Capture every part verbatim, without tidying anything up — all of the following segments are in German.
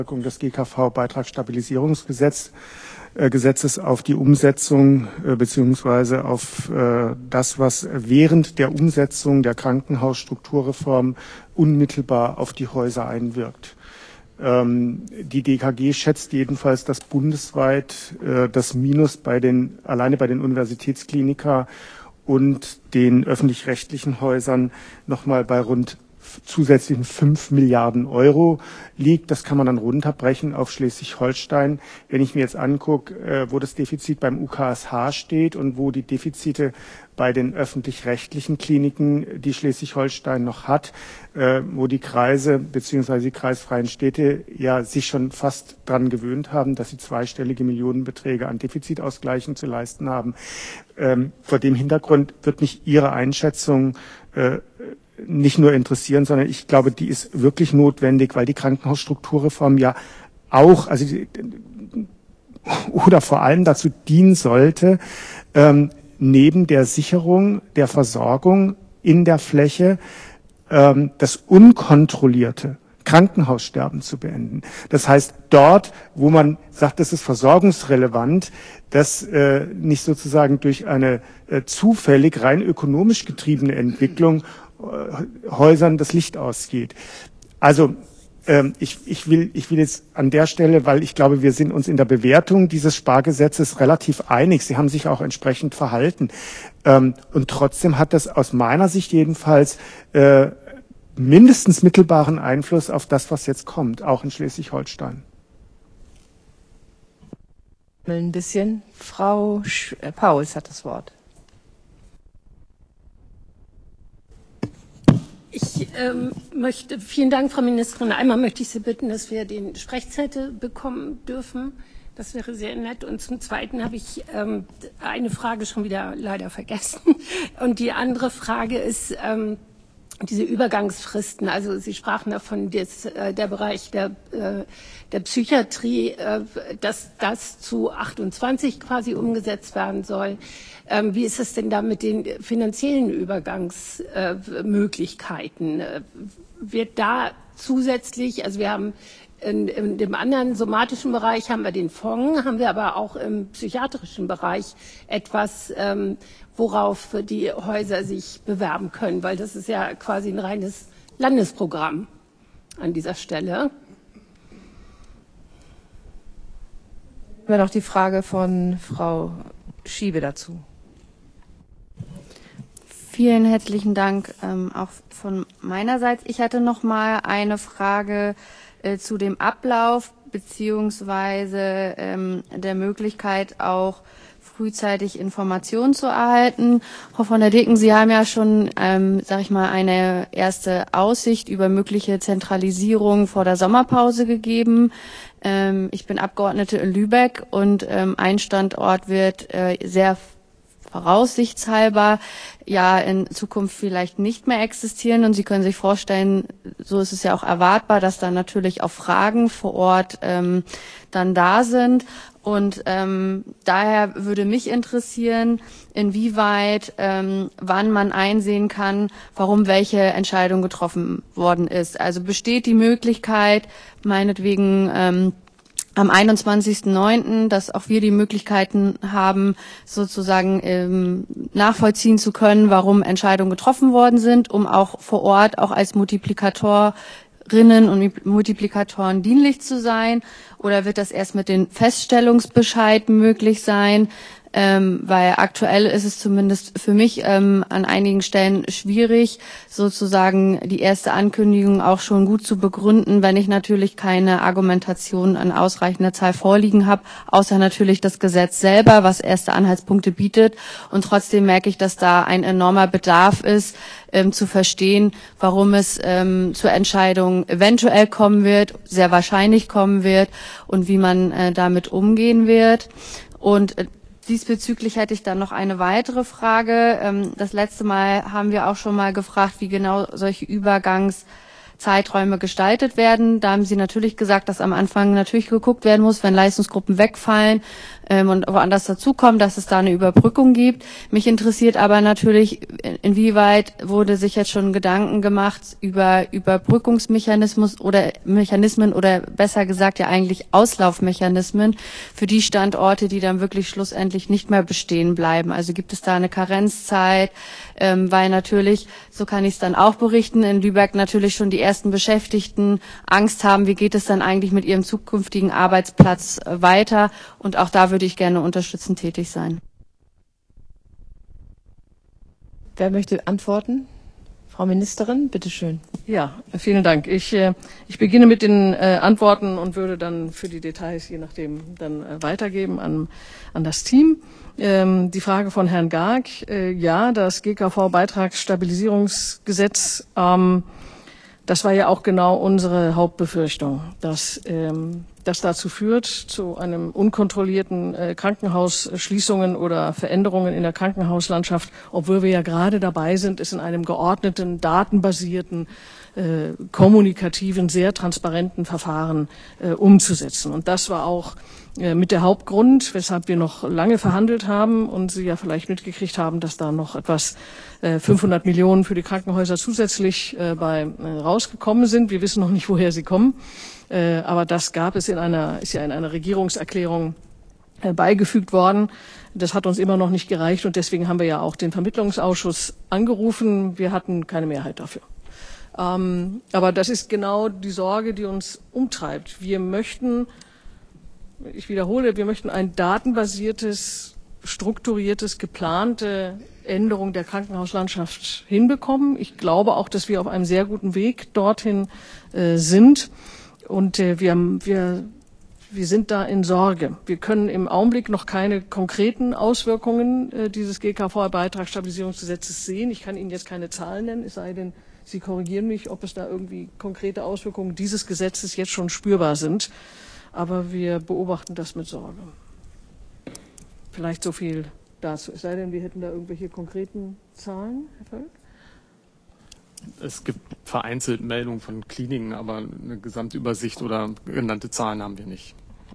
des G K V-Beitragsstabilisierungsgesetzes Gesetzes auf die Umsetzung äh, beziehungsweise auf äh, das, was während der Umsetzung der Krankenhausstrukturreform unmittelbar auf die Häuser einwirkt. Ähm, die D K G schätzt jedenfalls, dass bundesweit äh, das Minus bei den, alleine bei den Universitätsklinika und den öffentlich-rechtlichen Häusern nochmal bei rund zusätzlichen fünf Milliarden Euro liegt. Das kann man dann runterbrechen auf Schleswig-Holstein. Wenn ich mir jetzt angucke, wo das Defizit beim U K S H steht und wo die Defizite bei den öffentlich-rechtlichen Kliniken, die Schleswig-Holstein noch hat, wo die Kreise bzw. die kreisfreien Städte ja sich schon fast daran gewöhnt haben, dass sie zweistellige Millionenbeträge an Defizitausgleichen zu leisten haben. Vor dem Hintergrund wird mich Ihre Einschätzung nicht nur interessieren, sondern ich glaube, die ist wirklich notwendig, weil die Krankenhausstrukturreform ja auch, also die, oder vor allem dazu dienen sollte, ähm, neben der Sicherung der Versorgung in der Fläche ähm, das unkontrollierte Krankenhaussterben zu beenden. Das heißt, dort, wo man sagt, das ist versorgungsrelevant, dass äh, nicht sozusagen durch eine äh, zufällig rein ökonomisch getriebene Entwicklung Häusern das Licht ausgeht. Also ähm, ich, ich, will, ich will jetzt an der Stelle, weil ich glaube, wir sind uns in der Bewertung dieses Spargesetzes relativ einig. Sie haben sich auch entsprechend verhalten. Ähm, und trotzdem hat das aus meiner Sicht jedenfalls äh, mindestens mittelbaren Einfluss auf das, was jetzt kommt, auch in Schleswig-Holstein. Ein bisschen. Frau Sch- äh, Pauls hat das Wort. Ich ähm, möchte, vielen Dank, Frau Ministerin. Einmal möchte ich Sie bitten, dass wir den Sprechzettel bekommen dürfen. Das wäre sehr nett. Und zum Zweiten habe ich ähm, eine Frage schon wieder leider vergessen. Und die andere Frage ist ähm, diese Übergangsfristen. Also Sie sprachen davon, dass äh, der Bereich der, äh, der Psychiatrie, äh, dass das zu achtundzwanzig quasi umgesetzt werden soll. Ähm, wie ist es denn da mit den finanziellen Übergangsmöglichkeiten? Äh, wird da zusätzlich, also wir haben in, in dem anderen somatischen Bereich haben wir den Fonds, haben wir aber auch im psychiatrischen Bereich etwas, ähm, worauf die Häuser sich bewerben können, weil das ist ja quasi ein reines Landesprogramm an dieser Stelle. Haben wir noch die Frage von Frau Schiebe dazu. Vielen herzlichen Dank ähm, auch von meinerseits. Ich hatte noch mal eine Frage äh, zu dem Ablauf beziehungsweise ähm, der Möglichkeit auch frühzeitig Informationen zu erhalten. Frau von der Dicken, Sie haben ja schon, ähm, sag ich mal, eine erste Aussicht über mögliche Zentralisierung vor der Sommerpause gegeben. Ähm, ich bin Abgeordnete in Lübeck und ähm, ein Standort wird äh, sehr voraussichtshalber ja in Zukunft vielleicht nicht mehr existieren. Und Sie können sich vorstellen, so ist es ja auch erwartbar, dass dann natürlich auch Fragen vor Ort ähm, dann da sind. Und ähm, daher würde mich interessieren, inwieweit, ähm, wann man einsehen kann, warum welche Entscheidung getroffen worden ist. Also besteht die Möglichkeit, meinetwegen ähm, am einundzwanzigsten neunten, dass auch wir die Möglichkeiten haben, sozusagen ähm, nachvollziehen zu können, warum Entscheidungen getroffen worden sind, um auch vor Ort auch als Multiplikatorinnen und Multiplikatoren dienlich zu sein? Oder wird das erst mit den Feststellungsbescheiden möglich sein? Ähm, weil aktuell ist es zumindest für mich ähm, an einigen Stellen schwierig, sozusagen die erste Ankündigung auch schon gut zu begründen, wenn ich natürlich keine Argumentation an ausreichender Zahl vorliegen habe, außer natürlich das Gesetz selber, was erste Anhaltspunkte bietet. Und trotzdem merke ich, dass da ein enormer Bedarf ist, ähm, zu verstehen, warum es ähm, zur Entscheidung eventuell kommen wird, sehr wahrscheinlich kommen wird und wie man äh, damit umgehen wird. Und äh, Diesbezüglich hätte ich dann noch eine weitere Frage. Das letzte Mal haben wir auch schon mal gefragt, wie genau solche Übergangs Zeiträume gestaltet werden. Da haben Sie natürlich gesagt, dass am Anfang natürlich geguckt werden muss, wenn Leistungsgruppen wegfallen ähm, und woanders dazukommen, dass es da eine Überbrückung gibt. Mich interessiert aber natürlich, inwieweit wurde sich jetzt schon Gedanken gemacht über Überbrückungsmechanismus oder Mechanismen oder besser gesagt ja eigentlich Auslaufmechanismen für die Standorte, die dann wirklich schlussendlich nicht mehr bestehen bleiben. Also gibt es da eine Karenzzeit, ähm, weil natürlich, so kann ich es dann auch berichten, in Lübeck natürlich schon die ersten Beschäftigten Angst haben, wie geht es dann eigentlich mit ihrem zukünftigen Arbeitsplatz weiter. Und auch da würde ich gerne unterstützend tätig sein. Wer möchte antworten? Frau Ministerin, bitteschön. Ja, vielen Dank. Ich, äh, ich beginne mit den äh, Antworten und würde dann für die Details, je nachdem, dann äh, weitergeben an, an das Team. Ähm, die Frage von Herrn Garg. Äh, ja, das G K V-Beitragsstabilisierungsgesetz, ähm, das war ja auch genau unsere Hauptbefürchtung, dass ähm, das dazu führt, zu einem unkontrollierten äh, Krankenhausschließungen oder Veränderungen in der Krankenhauslandschaft, obwohl wir ja gerade dabei sind, es in einem geordneten, datenbasierten, äh, kommunikativen, sehr transparenten Verfahren äh, umzusetzen. Und das war auch äh, mit der Hauptgrund, weshalb wir noch lange verhandelt haben und Sie ja vielleicht mitgekriegt haben, dass da noch etwas äh, fünfhundert Millionen für die Krankenhäuser zusätzlich äh, bei äh, rausgekommen sind. Wir wissen noch nicht, woher sie kommen. Äh, aber das gab es in einer, ist ja in einer Regierungserklärung äh, beigefügt worden. Das hat uns immer noch nicht gereicht und deswegen haben wir ja auch den Vermittlungsausschuss angerufen. Wir hatten keine Mehrheit dafür. Ähm, aber das ist genau die Sorge, die uns umtreibt. Wir möchten, ich wiederhole, wir möchten ein datenbasiertes, strukturiertes, geplante Änderung der Krankenhauslandschaft hinbekommen. Ich glaube auch, dass wir auf einem sehr guten Weg dorthin äh, sind. Und äh, wir, wir, wir sind da in Sorge. Wir können im Augenblick noch keine konkreten Auswirkungen äh, dieses G K V-Beitragsstabilisierungsgesetzes sehen. Ich kann Ihnen jetzt keine Zahlen nennen, es sei denn, Sie korrigieren mich, ob es da irgendwie konkrete Auswirkungen dieses Gesetzes jetzt schon spürbar sind. Aber wir beobachten das mit Sorge. Vielleicht so viel dazu. Es sei denn, wir hätten da irgendwelche konkreten Zahlen, Herr Völk? Es gibt vereinzelt Meldungen von Kliniken, aber eine Gesamtübersicht oder genannte Zahlen haben wir nicht.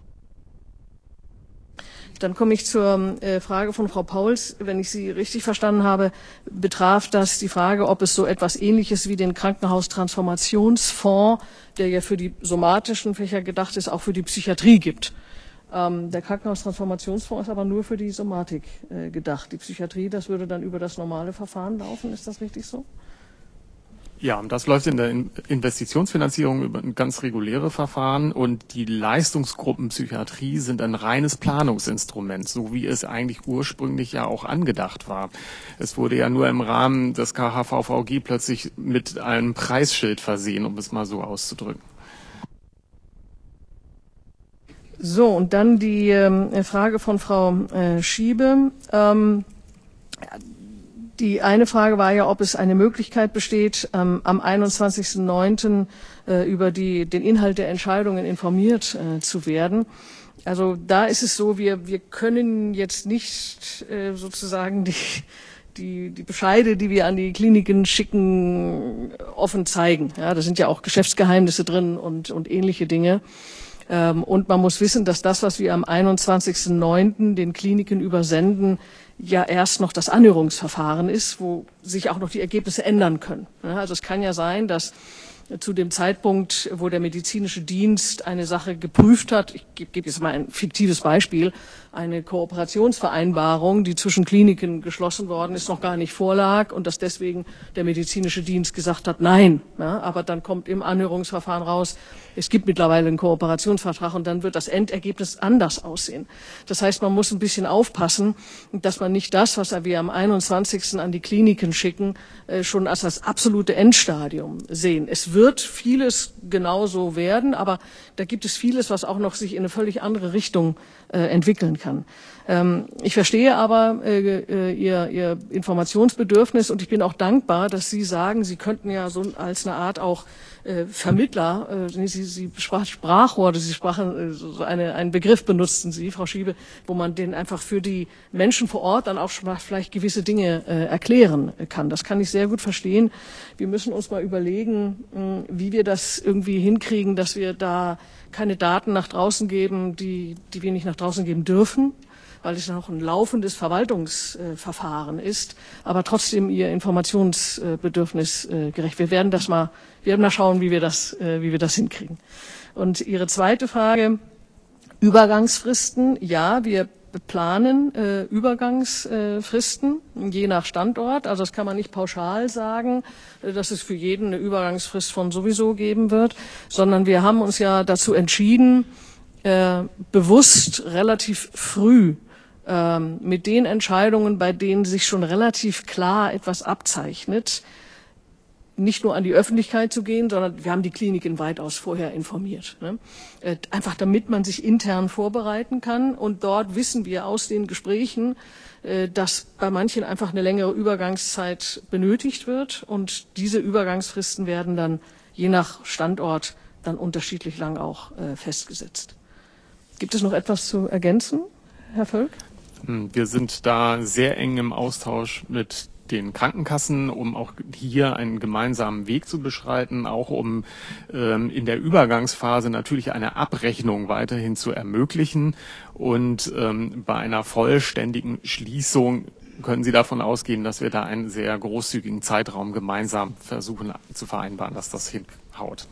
Dann komme ich zur äh, Frage von Frau Pauls. Wenn ich Sie richtig verstanden habe, betraf das die Frage, ob es so etwas Ähnliches wie den Krankenhaustransformationsfonds, der ja für die somatischen Fächer gedacht ist, auch für die Psychiatrie gibt. Ähm, der Krankenhaustransformationsfonds ist aber nur für die Somatik äh, gedacht. Die Psychiatrie, das würde dann über das normale Verfahren laufen. Ist das richtig so? Ja, das läuft in der Investitionsfinanzierung über ein ganz reguläre Verfahren und die Leistungsgruppen Psychiatrie sind ein reines Planungsinstrument, so wie es eigentlich ursprünglich ja auch angedacht war. Es wurde ja nur im Rahmen des K H V V G plötzlich mit einem Preisschild versehen, um es mal so auszudrücken. So, und dann die äh, Frage von Frau äh, Schiebe. Ähm, Die eine Frage war ja, ob es eine Möglichkeit besteht, ähm, am einundzwanzigsten neunten äh, über die, den Inhalt der Entscheidungen informiert äh, zu werden. Also da ist es so, wir, wir können jetzt nicht äh, sozusagen die, die, die Bescheide, die wir an die Kliniken schicken, offen zeigen. Ja, da sind ja auch Geschäftsgeheimnisse drin und, und ähnliche Dinge. Ähm, und man muss wissen, dass das, was wir am einundzwanzigsten neunten den Kliniken übersenden, ja erst noch das Anhörungsverfahren ist, wo sich auch noch die Ergebnisse ändern können. Also es kann ja sein, dass zu dem Zeitpunkt, wo der medizinische Dienst eine Sache geprüft hat, ich gebe jetzt mal ein fiktives Beispiel, eine Kooperationsvereinbarung, die zwischen Kliniken geschlossen worden ist, noch gar nicht vorlag und dass deswegen der medizinische Dienst gesagt hat, nein. Ja, aber dann kommt im Anhörungsverfahren raus, es gibt mittlerweile einen Kooperationsvertrag und dann wird das Endergebnis anders aussehen. Das heißt, man muss ein bisschen aufpassen, dass man nicht das, was wir am einundzwanzigsten an die Kliniken schicken, schon als das absolute Endstadium sehen. Es wird vieles genauso werden, aber da gibt es vieles, was auch noch sich in eine völlig andere Richtung äh, entwickeln kann. Ähm, ich verstehe aber äh, ihr, ihr Informationsbedürfnis und ich bin auch dankbar, dass Sie sagen, Sie könnten ja so als eine Art auch äh, Vermittler, äh, Sie, Sie sprach Sprachrohre, Sie sprachen äh, so eine, einen Begriff benutzten Sie, Frau Schiebe, wo man den einfach für die Menschen vor Ort dann auch schon mal vielleicht gewisse Dinge äh, erklären kann. Das kann ich sehr gut verstehen. Wir müssen uns mal überlegen, mh, wie wir das irgendwie hinkriegen, dass wir da keine Daten nach draußen geben, die, die wir nicht nach draußen geben dürfen, weil es noch ein laufendes Verwaltungsverfahren ist, aber trotzdem ihr Informationsbedürfnis gerecht. Wir werden das mal, wir werden mal schauen, wie wir das, wie wir das hinkriegen. Und Ihre zweite Frage, Übergangsfristen. Ja, wir planen äh, Übergangsfristen, äh, je nach Standort. Also das kann man nicht pauschal sagen, äh, dass es für jeden eine Übergangsfrist von sowieso geben wird, sondern wir haben uns ja dazu entschieden, äh, bewusst relativ früh äh, mit den Entscheidungen, bei denen sich schon relativ klar etwas abzeichnet, nicht nur an die Öffentlichkeit zu gehen, sondern wir haben die Kliniken weitaus vorher informiert. Ne? Äh, einfach damit man sich intern vorbereiten kann. Und dort wissen wir aus den Gesprächen, äh, dass bei manchen einfach eine längere Übergangszeit benötigt wird. Und diese Übergangsfristen werden dann je nach Standort dann unterschiedlich lang auch äh, festgesetzt. Gibt es noch etwas zu ergänzen, Herr Völk? Wir sind da sehr eng im Austausch mit den Krankenkassen, um auch hier einen gemeinsamen Weg zu beschreiten, auch um ähm, in der Übergangsphase natürlich eine Abrechnung weiterhin zu ermöglichen. Und ähm, bei einer vollständigen Schließung können Sie davon ausgehen, dass wir da einen sehr großzügigen Zeitraum gemeinsam versuchen zu vereinbaren, dass das hinhaut.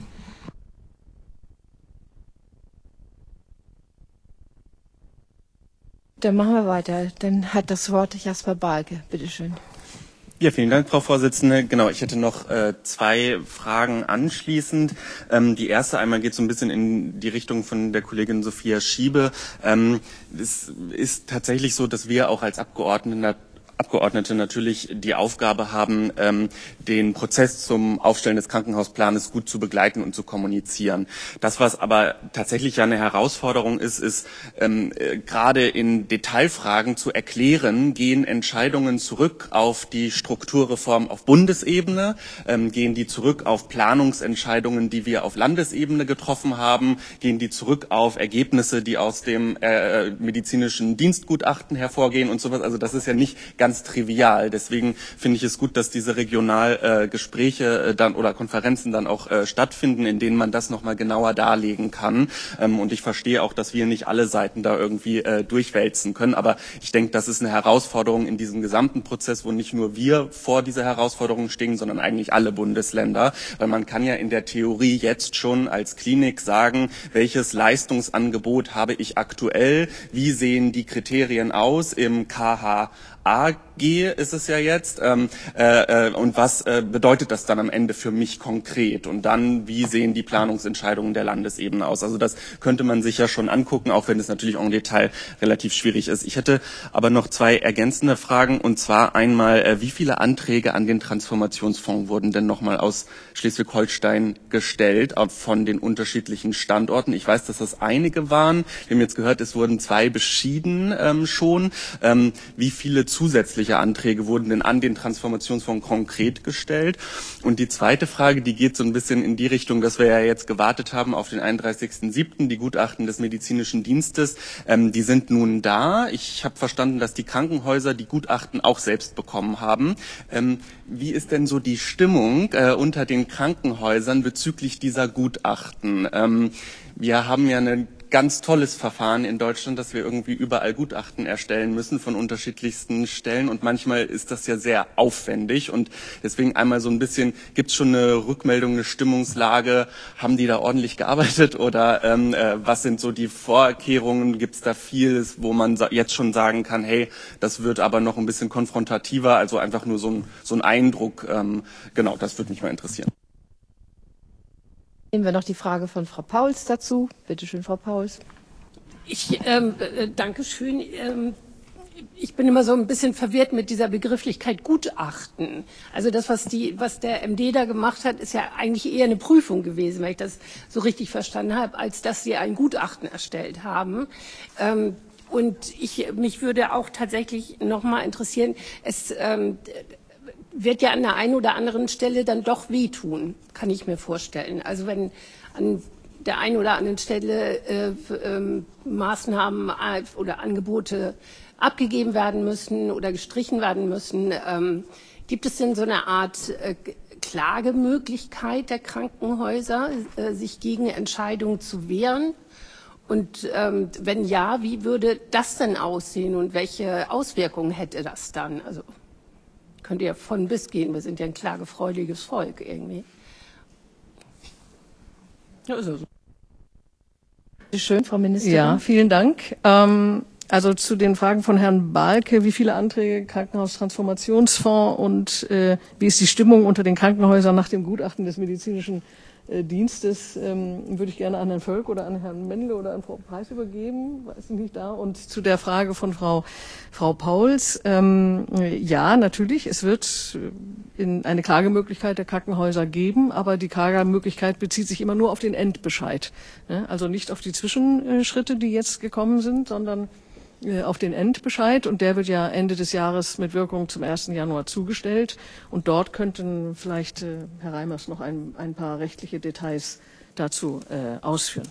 Dann machen wir weiter. Dann hat das Wort Jasper Balke. Bitte schön. Ja, vielen Dank, Frau Vorsitzende. Genau, ich hätte noch äh, zwei Fragen anschließend. Ähm, die erste einmal geht so ein bisschen in die Richtung von der Kollegin Sophia Schiebe. Ähm, es ist tatsächlich so, dass wir auch als Abgeordnete Abgeordnete natürlich die Aufgabe haben, ähm, den Prozess zum Aufstellen des Krankenhausplanes gut zu begleiten und zu kommunizieren. Das, was aber tatsächlich ja eine Herausforderung ist, ist ähm, äh, gerade in Detailfragen zu erklären, gehen Entscheidungen zurück auf die Strukturreform auf Bundesebene, ähm, gehen die zurück auf Planungsentscheidungen, die wir auf Landesebene getroffen haben, gehen die zurück auf Ergebnisse, die aus dem äh, medizinischen Dienstgutachten hervorgehen und sowas. Also das ist ja nicht ganz trivial. Deswegen finde ich es gut, dass diese Regionalgespräche äh, dann oder Konferenzen dann auch äh, stattfinden, in denen man das nochmal genauer darlegen kann. Ähm, und ich verstehe auch, dass wir nicht alle Seiten da irgendwie äh, durchwälzen können. Aber ich denke, das ist eine Herausforderung in diesem gesamten Prozess, wo nicht nur wir vor dieser Herausforderung stehen, sondern eigentlich alle Bundesländer. Weil man kann ja in der Theorie jetzt schon als Klinik sagen, welches Leistungsangebot habe ich aktuell, wie sehen die Kriterien aus im K H A G ist es ja jetzt. Ähm, äh, und was äh, bedeutet das dann am Ende für mich konkret? Und dann, wie sehen die Planungsentscheidungen der Landesebene aus? Also das könnte man sich ja schon angucken, auch wenn es natürlich auch im Detail relativ schwierig ist. Ich hätte aber noch zwei ergänzende Fragen. Und zwar einmal, äh, wie viele Anträge an den Transformationsfonds wurden denn nochmal aus Schleswig-Holstein gestellt, äh, von den unterschiedlichen Standorten? Ich weiß, dass das einige waren. Wir haben jetzt gehört, es wurden zwei beschieden ähm, schon. Ähm, wie viele zusätzliche Anträge wurden denn an den Transformationsfonds konkret gestellt? Und die zweite Frage, die geht so ein bisschen in die Richtung, dass wir ja jetzt gewartet haben auf den einunddreißigsten siebten Die Gutachten des medizinischen Dienstes, ähm, die sind nun da. Ich habe verstanden, dass die Krankenhäuser die Gutachten auch selbst bekommen haben. Ähm, wie ist denn so die Stimmung äh, unter den Krankenhäusern bezüglich dieser Gutachten? Ähm, wir haben ja eine ganz tolles Verfahren in Deutschland, dass wir irgendwie überall Gutachten erstellen müssen von unterschiedlichsten Stellen und manchmal ist das ja sehr aufwendig und deswegen einmal so ein bisschen, gibt es schon eine Rückmeldung, eine Stimmungslage, haben die da ordentlich gearbeitet oder ähm, äh, was sind so die Vorkehrungen, gibt es da vieles, wo man jetzt schon sagen kann, hey, das wird aber noch ein bisschen konfrontativer, also einfach nur so ein, so ein Eindruck, ähm, genau, das würde mich mal interessieren. Nehmen wir noch die Frage von Frau Pauls dazu. Bitte schön, Frau Pauls. Ich ähm, äh, danke schön. Ähm, ich bin immer so ein bisschen verwirrt mit dieser Begrifflichkeit Gutachten. Also das, was die, was der M D da gemacht hat, ist ja eigentlich eher eine Prüfung gewesen, wenn ich das so richtig verstanden habe, als dass sie ein Gutachten erstellt haben. Ähm, und ich, mich würde auch tatsächlich noch mal interessieren, es ähm, wird ja an der einen oder anderen Stelle dann doch wehtun, kann ich mir vorstellen. Also wenn an der einen oder anderen Stelle äh, äh, Maßnahmen oder Angebote abgegeben werden müssen oder gestrichen werden müssen, ähm, gibt es denn so eine Art äh, Klagemöglichkeit der Krankenhäuser, äh, sich gegen Entscheidungen zu wehren? Und ähm, wenn ja, wie würde das denn aussehen und welche Auswirkungen hätte das dann? Also könnt ihr von bis gehen, wir sind ja ein klagefreudiges Volk irgendwie. Ja, ist ja so. Schön, Frau Ministerin. Ja, vielen Dank. Ähm, also zu den Fragen von Herrn Balke, wie viele Anträge Krankenhaustransformationsfonds und äh, wie ist die Stimmung unter den Krankenhäusern nach dem Gutachten des medizinischen äh, Dienstes, ähm, würde ich gerne an Herrn Völk oder an Herrn Mendle oder an Frau Preis übergeben, weiß ich nicht da. Und zu der Frage von Frau Frau Pauls, ähm, ja, natürlich, es wird in eine Klagemöglichkeit der Krankenhäuser geben, aber die Klagemöglichkeit bezieht sich immer nur auf den Endbescheid, ne? Also nicht auf die Zwischenschritte, die jetzt gekommen sind, sondern auf den Endbescheid, und der wird ja Ende des Jahres mit Wirkung zum ersten Januar zugestellt, und dort könnten vielleicht äh, Herr Reimers noch ein, ein paar rechtliche Details dazu äh, ausführen.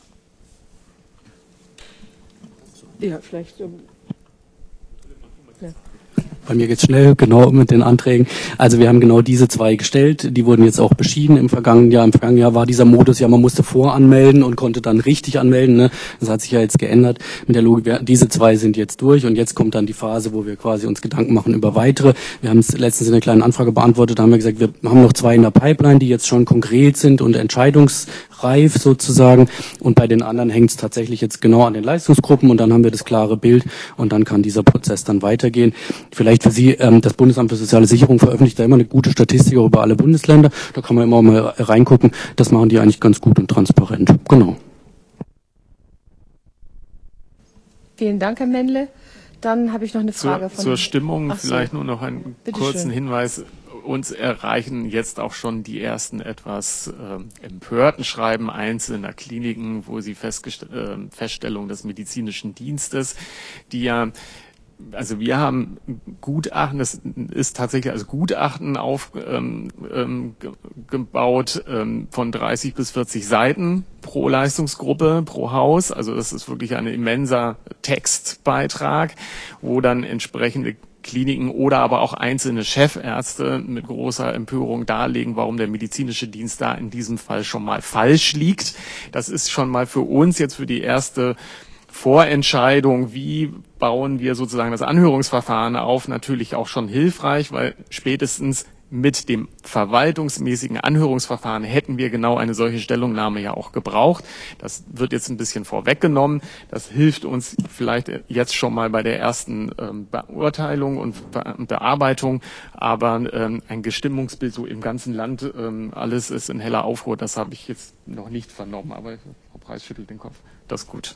Ja, vielleicht. Ähm, ja. Bei mir geht's schnell, genau, mit den Anträgen. Also wir haben genau diese zwei gestellt, die wurden jetzt auch beschieden im vergangenen Jahr. Im vergangenen Jahr war dieser Modus, ja, man musste voranmelden und konnte dann richtig anmelden, ne? Das hat sich ja jetzt geändert mit der Logik. Wir, diese zwei sind jetzt durch, und jetzt kommt dann die Phase, wo wir quasi uns Gedanken machen über weitere. Wir haben es letztens in einer kleinen Anfrage beantwortet, da haben wir gesagt, wir haben noch zwei in der Pipeline, die jetzt schon konkret sind und entscheidungsreif sozusagen, und bei den anderen hängt es tatsächlich jetzt genau an den Leistungsgruppen, und dann haben wir das klare Bild, und dann kann dieser Prozess dann weitergehen. Vielleicht für Sie, ähm, das Bundesamt für soziale Sicherung veröffentlicht da immer eine gute Statistik über alle Bundesländer. Da kann man immer mal reingucken. Das machen die eigentlich ganz gut und transparent. Genau. Vielen Dank, Herr Mendle. Dann habe ich noch eine Frage zur, von... Zur Stimmung Ach so. vielleicht nur noch einen Bitte kurzen schön. Hinweis. Uns erreichen jetzt auch schon die ersten etwas äh, empörten Schreiben einzelner Kliniken, wo sie festgest- äh, Feststellung des medizinischen Dienstes, die ja Also wir haben Gutachten, das ist tatsächlich als Gutachten aufgebaut ähm, ähm, gebaut, ähm, von dreißig bis vierzig Seiten pro Leistungsgruppe, pro Haus. Also das ist wirklich ein immenser Textbeitrag, wo dann entsprechende Kliniken oder aber auch einzelne Chefärzte mit großer Empörung darlegen, warum der medizinische Dienst da in diesem Fall schon mal falsch liegt. Das ist schon mal für uns jetzt für die erste Vorentscheidung, wie bauen wir sozusagen das Anhörungsverfahren auf, natürlich auch schon hilfreich, weil spätestens mit dem verwaltungsmäßigen Anhörungsverfahren hätten wir genau eine solche Stellungnahme ja auch gebraucht. Das wird jetzt ein bisschen vorweggenommen. Das hilft uns vielleicht jetzt schon mal bei der ersten ähm, Beurteilung und Be- Bearbeitung. Aber ähm, ein Gestimmungsbild so im ganzen Land, ähm, alles ist in heller Aufruhr, das habe ich jetzt noch nicht vernommen. Aber Frau Preis schüttelt den Kopf. Das ist gut.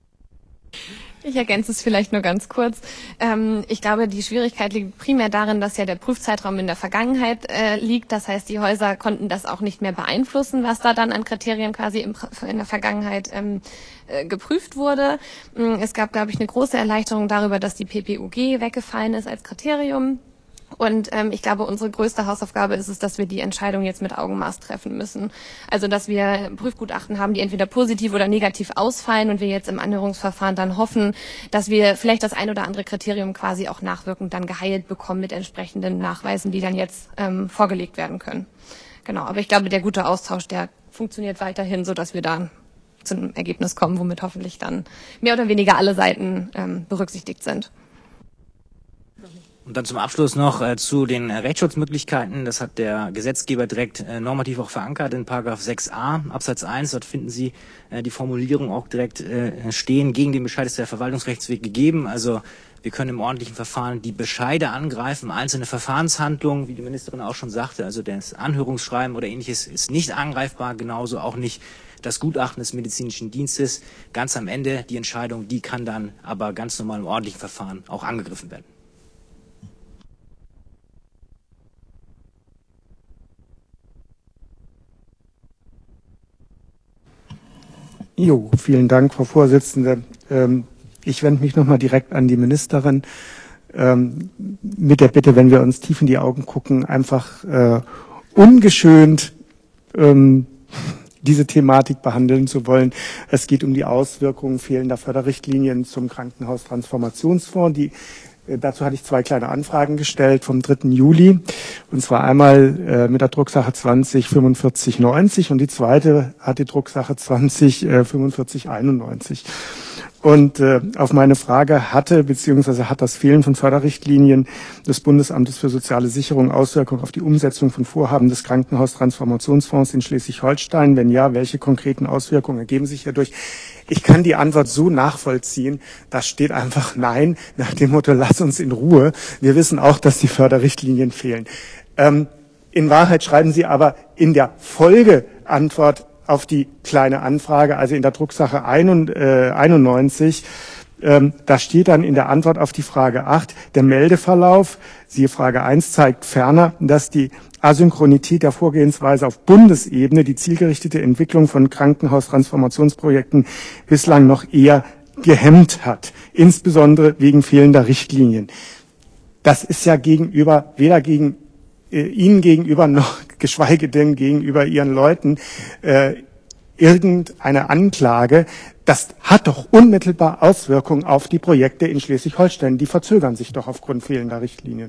Ich ergänze es vielleicht nur ganz kurz. Ähm, ich glaube, die Schwierigkeit liegt primär darin, dass ja der Prüfzeitraum in der Vergangenheit äh, liegt. Das heißt, die Häuser konnten das auch nicht mehr beeinflussen, was da dann an Kriterien quasi im, in der Vergangenheit ähm, äh, geprüft wurde. Es gab, glaube ich, eine große Erleichterung darüber, dass die P P U G weggefallen ist als Kriterium. Und ähm, ich glaube, unsere größte Hausaufgabe ist es, dass wir die Entscheidung jetzt mit Augenmaß treffen müssen. Also, dass wir Prüfgutachten haben, die entweder positiv oder negativ ausfallen, und wir jetzt im Anhörungsverfahren dann hoffen, dass wir vielleicht das ein oder andere Kriterium quasi auch nachwirkend dann geheilt bekommen mit entsprechenden Nachweisen, die dann jetzt ähm, vorgelegt werden können. Genau, aber ich glaube, der gute Austausch, der funktioniert weiterhin, so dass wir da zu einem Ergebnis kommen, womit hoffentlich dann mehr oder weniger alle Seiten ähm, berücksichtigt sind. Und dann zum Abschluss noch äh, zu den äh, Rechtsschutzmöglichkeiten. Das hat der Gesetzgeber direkt äh, normativ auch verankert in Paragraph sechs a Absatz eins. Dort finden Sie äh, die Formulierung auch direkt äh, stehen. Gegen den Bescheid ist der Verwaltungsrechtsweg gegeben. Also wir können im ordentlichen Verfahren die Bescheide angreifen. Einzelne Verfahrenshandlungen, wie die Ministerin auch schon sagte, also das Anhörungsschreiben oder ähnliches ist nicht angreifbar. Genauso auch nicht das Gutachten des medizinischen Dienstes. Ganz am Ende die Entscheidung, die kann dann aber ganz normal im ordentlichen Verfahren auch angegriffen werden. Jo, vielen Dank, Frau Vorsitzende. Ich wende mich nochmal direkt an die Ministerin. ähm, mit der Bitte, wenn wir uns tief in die Augen gucken, einfach äh, ungeschönt ähm, diese Thematik behandeln zu wollen. Es geht um die Auswirkungen fehlender Förderrichtlinien zum Krankenhaustransformationsfonds. Die, äh, dazu hatte ich zwei kleine Anfragen gestellt vom dritten Juli. Und zwar einmal äh, mit der Drucksache zwanzig fünfundvierzig neunzig und die zweite hat die Drucksache zwanzig fünfundvierzig einundneunzig. Und äh, auf meine Frage hatte beziehungsweise hat das Fehlen von Förderrichtlinien des Bundesamtes für soziale Sicherung Auswirkungen auf die Umsetzung von Vorhaben des Krankenhaustransformationsfonds in Schleswig-Holstein? Wenn ja, welche konkreten Auswirkungen ergeben sich hierdurch? Ich kann die Antwort so nachvollziehen, da steht einfach Nein nach dem Motto, lass uns in Ruhe. Wir wissen auch, dass die Förderrichtlinien fehlen. Ähm, in Wahrheit schreiben Sie aber in der Folgeantwort auf die kleine Anfrage, also in der Drucksache einundneunzig, ähm, da steht dann in der Antwort auf die Frage acht, der Meldeverlauf, siehe Frage eins, zeigt ferner, dass die Asynchronität der Vorgehensweise auf Bundesebene die zielgerichtete Entwicklung von Krankenhaustransformationsprojekten bislang noch eher gehemmt hat, insbesondere wegen fehlender Richtlinien. Das ist ja gegenüber, weder gegen äh, Ihnen gegenüber noch geschweige denn gegenüber Ihren Leuten äh, irgendeine Anklage. Das hat doch unmittelbar Auswirkungen auf die Projekte in Schleswig-Holstein. Die verzögern sich doch aufgrund fehlender Richtlinien.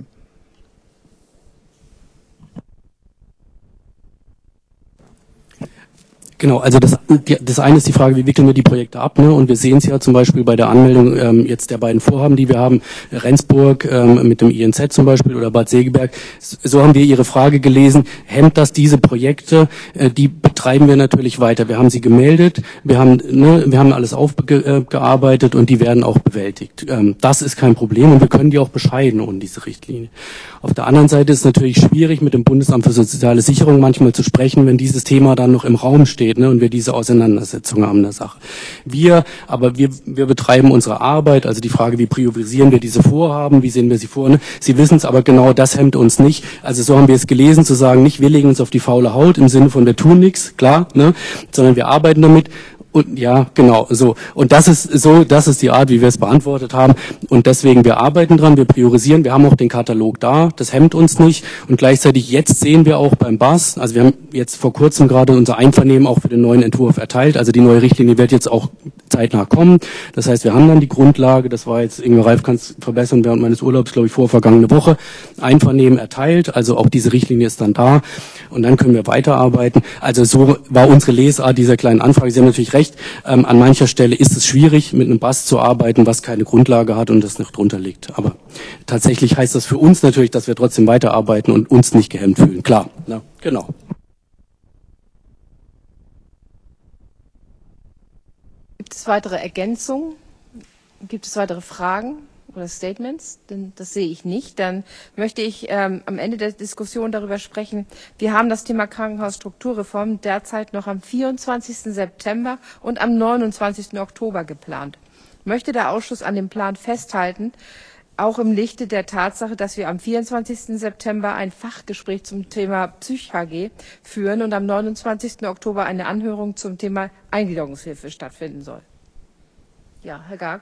Genau, also das, das eine ist die Frage, wie wickeln wir die Projekte ab, ne? Und wir sehen es ja zum Beispiel bei der Anmeldung ähm, jetzt der beiden Vorhaben, die wir haben, Rendsburg ähm, mit dem I N Z zum Beispiel oder Bad Segeberg. So haben wir Ihre Frage gelesen, hemmt das diese Projekte? Äh, die betreiben wir natürlich weiter. Wir haben sie gemeldet, wir haben, ne, wir haben alles aufgearbeitet und die werden auch bewältigt. Ähm, das ist kein Problem und wir können die auch bescheiden ohne diese Richtlinie. Auf der anderen Seite ist es natürlich schwierig, mit dem Bundesamt für soziale Sicherung manchmal zu sprechen, wenn dieses Thema dann noch im Raum steht. Ne, und wir diese Auseinandersetzung haben in der Sache. Wir, aber wir, wir betreiben unsere Arbeit, also die Frage, wie priorisieren wir diese Vorhaben, wie sehen wir sie vor. Ne? Sie wissen es, aber genau das hemmt uns nicht. Also so haben wir es gelesen, zu sagen, nicht wir legen uns auf die faule Haut im Sinne von wir tun nichts, klar, ne, sondern wir arbeiten damit. Und ja, genau, so. Und das ist so, das ist die Art, wie wir es beantwortet haben. Und deswegen, wir arbeiten dran, wir priorisieren, wir haben auch den Katalog da, das hemmt uns nicht. Und gleichzeitig, jetzt sehen wir auch beim B A S, also wir haben jetzt vor kurzem gerade unser Einvernehmen auch für den neuen Entwurf erteilt. Also die neue Richtlinie wird jetzt auch zeitnah kommen. Das heißt, wir haben dann die Grundlage, das war jetzt, Inge Reif kann es verbessern, während meines Urlaubs, glaube ich, vor vergangene Woche, Einvernehmen erteilt. Also auch diese Richtlinie ist dann da. Und dann können wir weiterarbeiten. Also so war unsere Lesart dieser kleinen Anfrage. Sie haben natürlich recht. Ähm, an mancher Stelle ist es schwierig, mit einem B A S zu arbeiten, was keine Grundlage hat und das noch drunter liegt. Aber tatsächlich heißt das für uns natürlich, dass wir trotzdem weiterarbeiten und uns nicht gehemmt fühlen. Klar, na, genau. Gibt es weitere Ergänzungen? Gibt es weitere Fragen oder Statements? Denn das sehe ich nicht. Dann möchte ich ähm, am Ende der Diskussion darüber sprechen. Wir haben das Thema Krankenhausstrukturreform derzeit noch am vierundzwanzigsten September und am neunundzwanzigsten Oktober geplant. Möchte der Ausschuss an dem Plan festhalten, auch im Lichte der Tatsache, dass wir am vierundzwanzigsten September ein Fachgespräch zum Thema Psych-H G führen und am neunundzwanzigsten Oktober eine Anhörung zum Thema Eingliederungshilfe stattfinden soll. Ja, Herr Garg.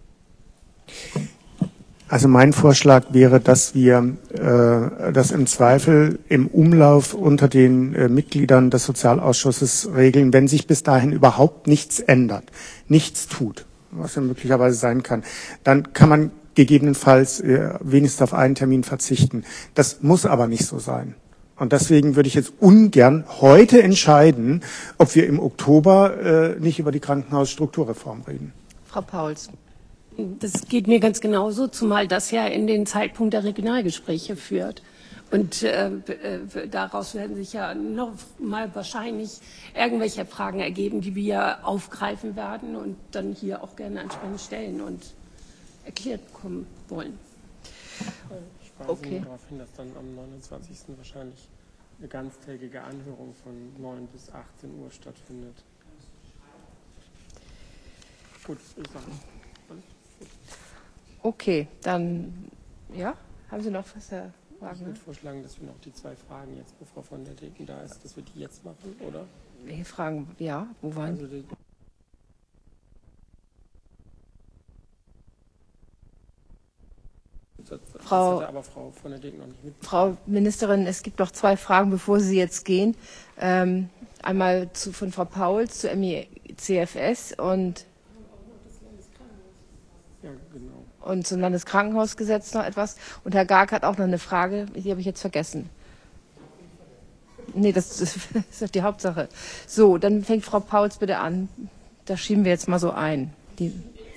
Also mein Vorschlag wäre, dass wir äh, das im Zweifel im Umlauf unter den äh, Mitgliedern des Sozialausschusses regeln, wenn sich bis dahin überhaupt nichts ändert, nichts tut, was ja möglicherweise sein kann, dann kann man gegebenenfalls äh, wenigstens auf einen Termin verzichten. Das muss aber nicht so sein. Und deswegen würde ich jetzt ungern heute entscheiden, ob wir im Oktober äh, nicht über die Krankenhausstrukturreform reden. Frau Pauls. Das geht mir ganz genauso, zumal das ja in den Zeitpunkt der Regionalgespräche führt. Und äh, äh, daraus werden sich ja noch mal wahrscheinlich irgendwelche Fragen ergeben, die wir aufgreifen werden und dann hier auch gerne entsprechend stellen und erklärt bekommen wollen. Ich weise okay. darauf hin, dass dann am neunundzwanzigsten wahrscheinlich eine ganztägige Anhörung von neun bis achtzehn Uhr stattfindet. Gut, ich sage. Okay, dann, ja, haben Sie noch was, Herr Wagner? Ich würde vorschlagen, dass wir noch die zwei Fragen jetzt, bevor von der Deken da ist, dass wir die jetzt machen, oder? Welche Fragen, ja, wo waren also die? Das, das Frau, hatte aber Frau von der Degen noch nicht mit. Frau Ministerin, es gibt noch zwei Fragen, bevor Sie jetzt gehen. Ähm, einmal zu, von Frau Pauls zu M I C F S und, Ja, genau. und zum Landeskrankenhausgesetz noch etwas. Und Herr Garg hat auch noch eine Frage, die habe ich jetzt vergessen. Nee, das, das ist doch die Hauptsache. So, dann fängt Frau Pauls bitte an. Das schieben wir jetzt mal so ein. Die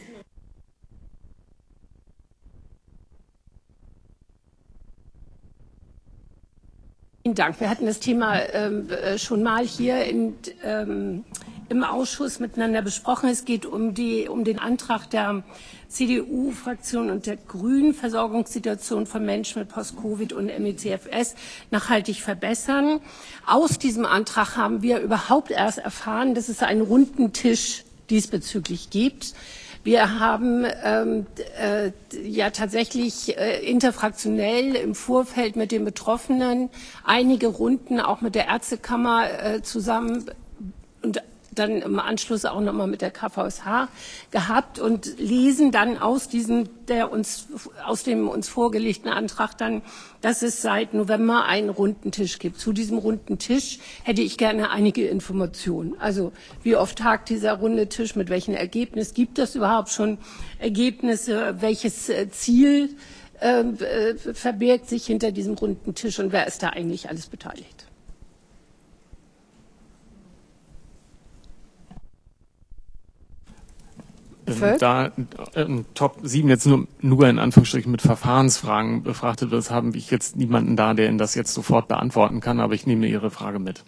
Vielen Dank. Wir hatten das Thema ähm, schon mal hier in, ähm, im Ausschuss miteinander besprochen. Es geht um, die, um den Antrag der C D U-Fraktion und der Grünen, Versorgungssituation von Menschen mit Post-Covid und M E C F S nachhaltig verbessern. Aus diesem Antrag haben wir überhaupt erst erfahren, dass es einen runden Tisch diesbezüglich gibt. Wir haben ähm, äh, ja tatsächlich äh, interfraktionell im Vorfeld mit den Betroffenen einige Runden auch mit der Ärztekammer äh, zusammen und dann im Anschluss auch nochmal mit der K V S H gehabt und lesen dann aus diesem, der uns, aus dem uns vorgelegten Antrag dann, dass es seit November einen runden Tisch gibt. Zu diesem runden Tisch hätte ich gerne einige Informationen. Also, wie oft tagt dieser runde Tisch? Mit welchen Ergebnissen? Gibt es überhaupt schon Ergebnisse? Welches Ziel äh, äh, verbirgt sich hinter diesem runden Tisch und wer ist da eigentlich alles beteiligt? Da äh, Top sieben jetzt nur, nur in Anführungsstrichen mit Verfahrensfragen befrachtet wird, haben ich jetzt niemanden da, der Ihnen das jetzt sofort beantworten kann, aber ich nehme Ihre Frage mit.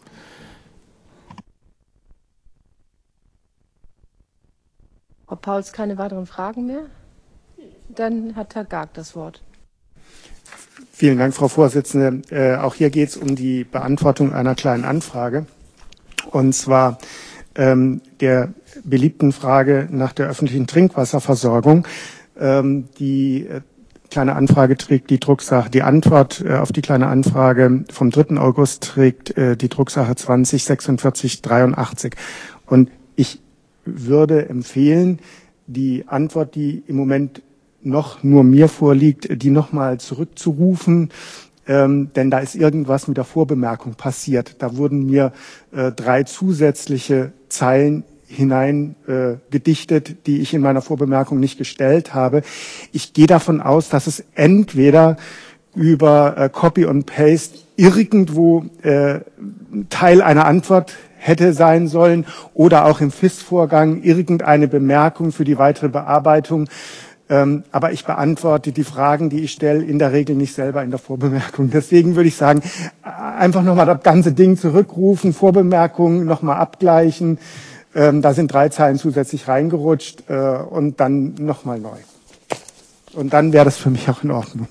Frau Pauls, keine weiteren Fragen mehr? Dann hat Herr Garg das Wort. Vielen Dank, Frau Vorsitzende. Äh, auch hier geht es um die Beantwortung einer kleinen Anfrage. Und zwar ähm, der beliebten Frage nach der öffentlichen Trinkwasserversorgung. Ähm, die äh, kleine Anfrage trägt die Drucksache, die Antwort äh, auf die kleine Anfrage vom dritten August trägt äh, die Drucksache zwanzig sechsundvierzig dreiundachtzig. Und ich würde empfehlen, die Antwort, die im Moment noch nur mir vorliegt, die nochmal zurückzurufen, ähm, denn da ist irgendwas mit der Vorbemerkung passiert. Da wurden mir äh, drei zusätzliche Zeilen hinein äh, gedichtet, die ich in meiner Vorbemerkung nicht gestellt habe. Ich gehe davon aus, dass es entweder über äh, Copy und Paste irgendwo äh, Teil einer Antwort hätte sein sollen oder auch im F I S-Vorgang irgendeine Bemerkung für die weitere Bearbeitung. Ähm, aber ich beantworte die Fragen, die ich stelle, in der Regel nicht selber in der Vorbemerkung. Deswegen würde ich sagen, einfach nochmal das ganze Ding zurückrufen, Vorbemerkungen nochmal abgleichen. Ähm, da sind drei Zeilen zusätzlich reingerutscht äh, und dann nochmal neu. Und dann wäre das für mich auch in Ordnung.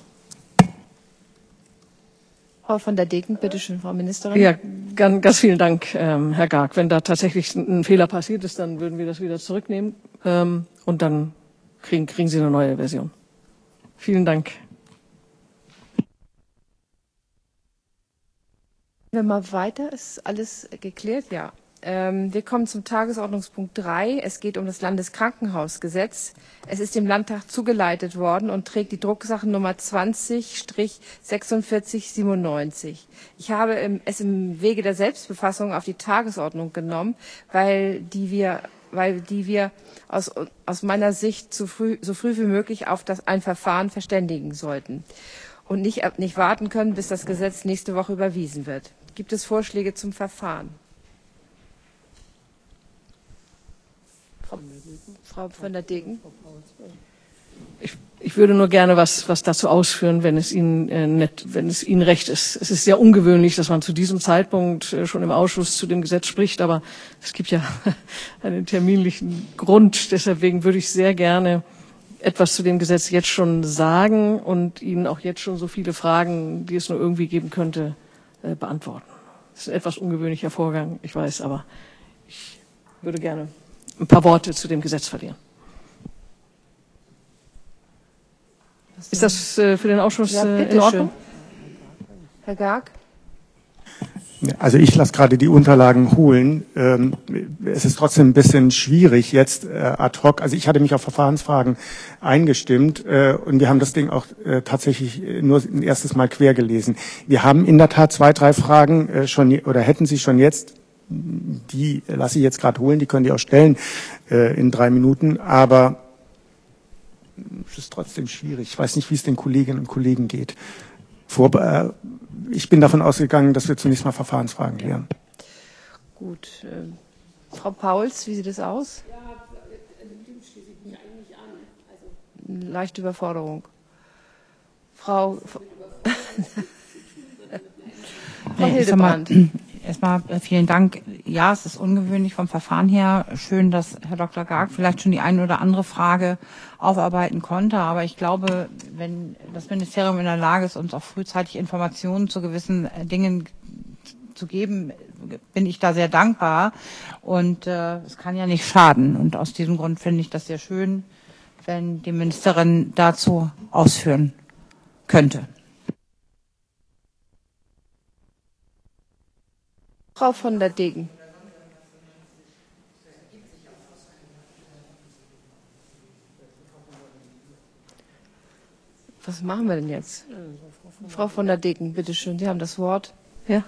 Frau von der Degen, bitte schön, Frau Ministerin. Ja, ganz, ganz vielen Dank, ähm, Herr Garg. Wenn da tatsächlich ein Fehler passiert ist, dann würden wir das wieder zurücknehmen ähm, und dann kriegen, kriegen Sie eine neue Version. Vielen Dank. Gehen wir mal weiter. Ist alles geklärt? Ja. Ähm, wir kommen zum Tagesordnungspunkt drei. Es geht um das Landeskrankenhausgesetz. Es ist dem Landtag zugeleitet worden und trägt die Drucksachennummer zwanzig sechsundvierzig siebenundneunzig. Ich habe im, es im Wege der Selbstbefassung auf die Tagesordnung genommen, weil die wir, weil die wir aus, aus meiner Sicht zu früh, so früh wie möglich auf das, ein Verfahren verständigen sollten und nicht, nicht warten können, bis das Gesetz nächste Woche überwiesen wird. Gibt es Vorschläge zum Verfahren? Frau von der Degen. Ich, ich würde nur gerne was, was dazu ausführen, wenn es Ihnen äh, nicht, wenn es Ihnen recht ist. Es ist sehr ungewöhnlich, dass man zu diesem Zeitpunkt äh, schon im Ausschuss zu dem Gesetz spricht, aber es gibt ja einen terminlichen Grund. Deswegen würde ich sehr gerne etwas zu dem Gesetz jetzt schon sagen und Ihnen auch jetzt schon so viele Fragen, die es nur irgendwie geben könnte, äh, beantworten. Das ist ein etwas ungewöhnlicher Vorgang, ich weiß, aber ich würde gerne ein paar Worte zu dem Gesetz verlieren. Ist das äh, für den Ausschuss ja, äh, in Ordnung? Schön. Herr Garg? Also ich lasse gerade die Unterlagen holen. Ähm, es ist trotzdem ein bisschen schwierig jetzt äh, ad hoc. Also ich hatte mich auf Verfahrensfragen eingestimmt äh, und wir haben das Ding auch äh, tatsächlich nur ein erstes Mal quer gelesen. Wir haben in der Tat zwei, drei Fragen äh, schon oder hätten Sie schon jetzt. Die lasse ich jetzt gerade holen. Die können die auch stellen äh, in drei Minuten. Aber es ist trotzdem schwierig. Ich weiß nicht, wie es den Kolleginnen und Kollegen geht. Vor, äh, ich bin davon ausgegangen, dass wir zunächst mal Verfahrensfragen klären. Gut. Äh, Frau Pauls, wie sieht es aus? Ja, dem schließe ich mich eigentlich an. Also leichte Überforderung. Frau, Frau Hildebrand. Erstmal vielen Dank. Ja, es ist ungewöhnlich vom Verfahren her. Schön, dass Herr Doktor Garg vielleicht schon die eine oder andere Frage aufarbeiten konnte. Aber ich glaube, wenn das Ministerium in der Lage ist, uns auch frühzeitig Informationen zu gewissen Dingen zu geben, bin ich da sehr dankbar. Und äh, es kann ja nicht schaden. Und aus diesem Grund finde ich das sehr schön, wenn die Ministerin dazu ausführen könnte. Frau von der Degen. Was machen wir denn jetzt? Frau von der Degen, bitteschön, Sie haben das Wort. Ja,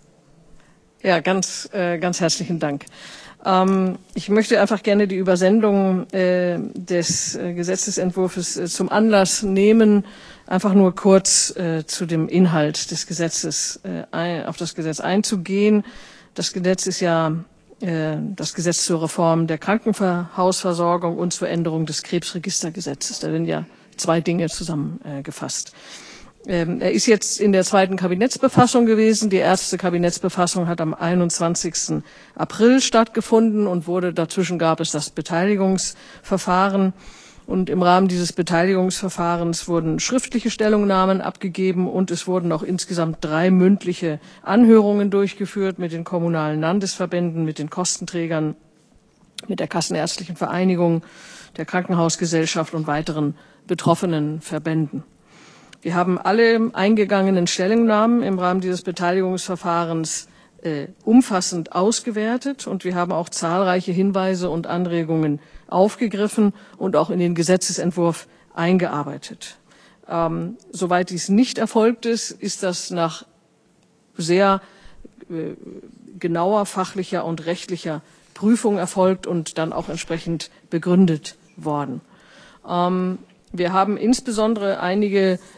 ja ganz, äh, ganz herzlichen Dank. Ähm, ich möchte einfach gerne die Übersendung äh, des äh, Gesetzesentwurfs äh, zum Anlass nehmen, einfach nur kurz äh, zu dem Inhalt des Gesetzes, äh, ein, auf das Gesetz einzugehen. Das Gesetz ist ja äh, das Gesetz zur Reform der Krankenhausversorgung und zur Änderung des Krebsregistergesetzes. Da werden ja zwei Dinge zusammengefasst. Ähm, er ist jetzt in der zweiten Kabinettsbefassung gewesen. Die erste Kabinettsbefassung hat am einundzwanzigsten April stattgefunden und wurde, dazwischen gab es das Beteiligungsverfahren. Und im Rahmen dieses Beteiligungsverfahrens wurden schriftliche Stellungnahmen abgegeben und es wurden auch insgesamt drei mündliche Anhörungen durchgeführt mit den kommunalen Landesverbänden, mit den Kostenträgern, mit der Kassenärztlichen Vereinigung, der Krankenhausgesellschaft und weiteren betroffenen Verbänden. Wir haben alle eingegangenen Stellungnahmen im Rahmen dieses Beteiligungsverfahrens äh, umfassend ausgewertet und wir haben auch zahlreiche Hinweise und Anregungen aufgegriffen und auch in den Gesetzesentwurf eingearbeitet. Ähm, soweit dies nicht erfolgt ist, ist das nach sehr äh, genauer fachlicher und rechtlicher Prüfung erfolgt und dann auch entsprechend begründet worden. Ähm, wir haben insbesondere einige äh,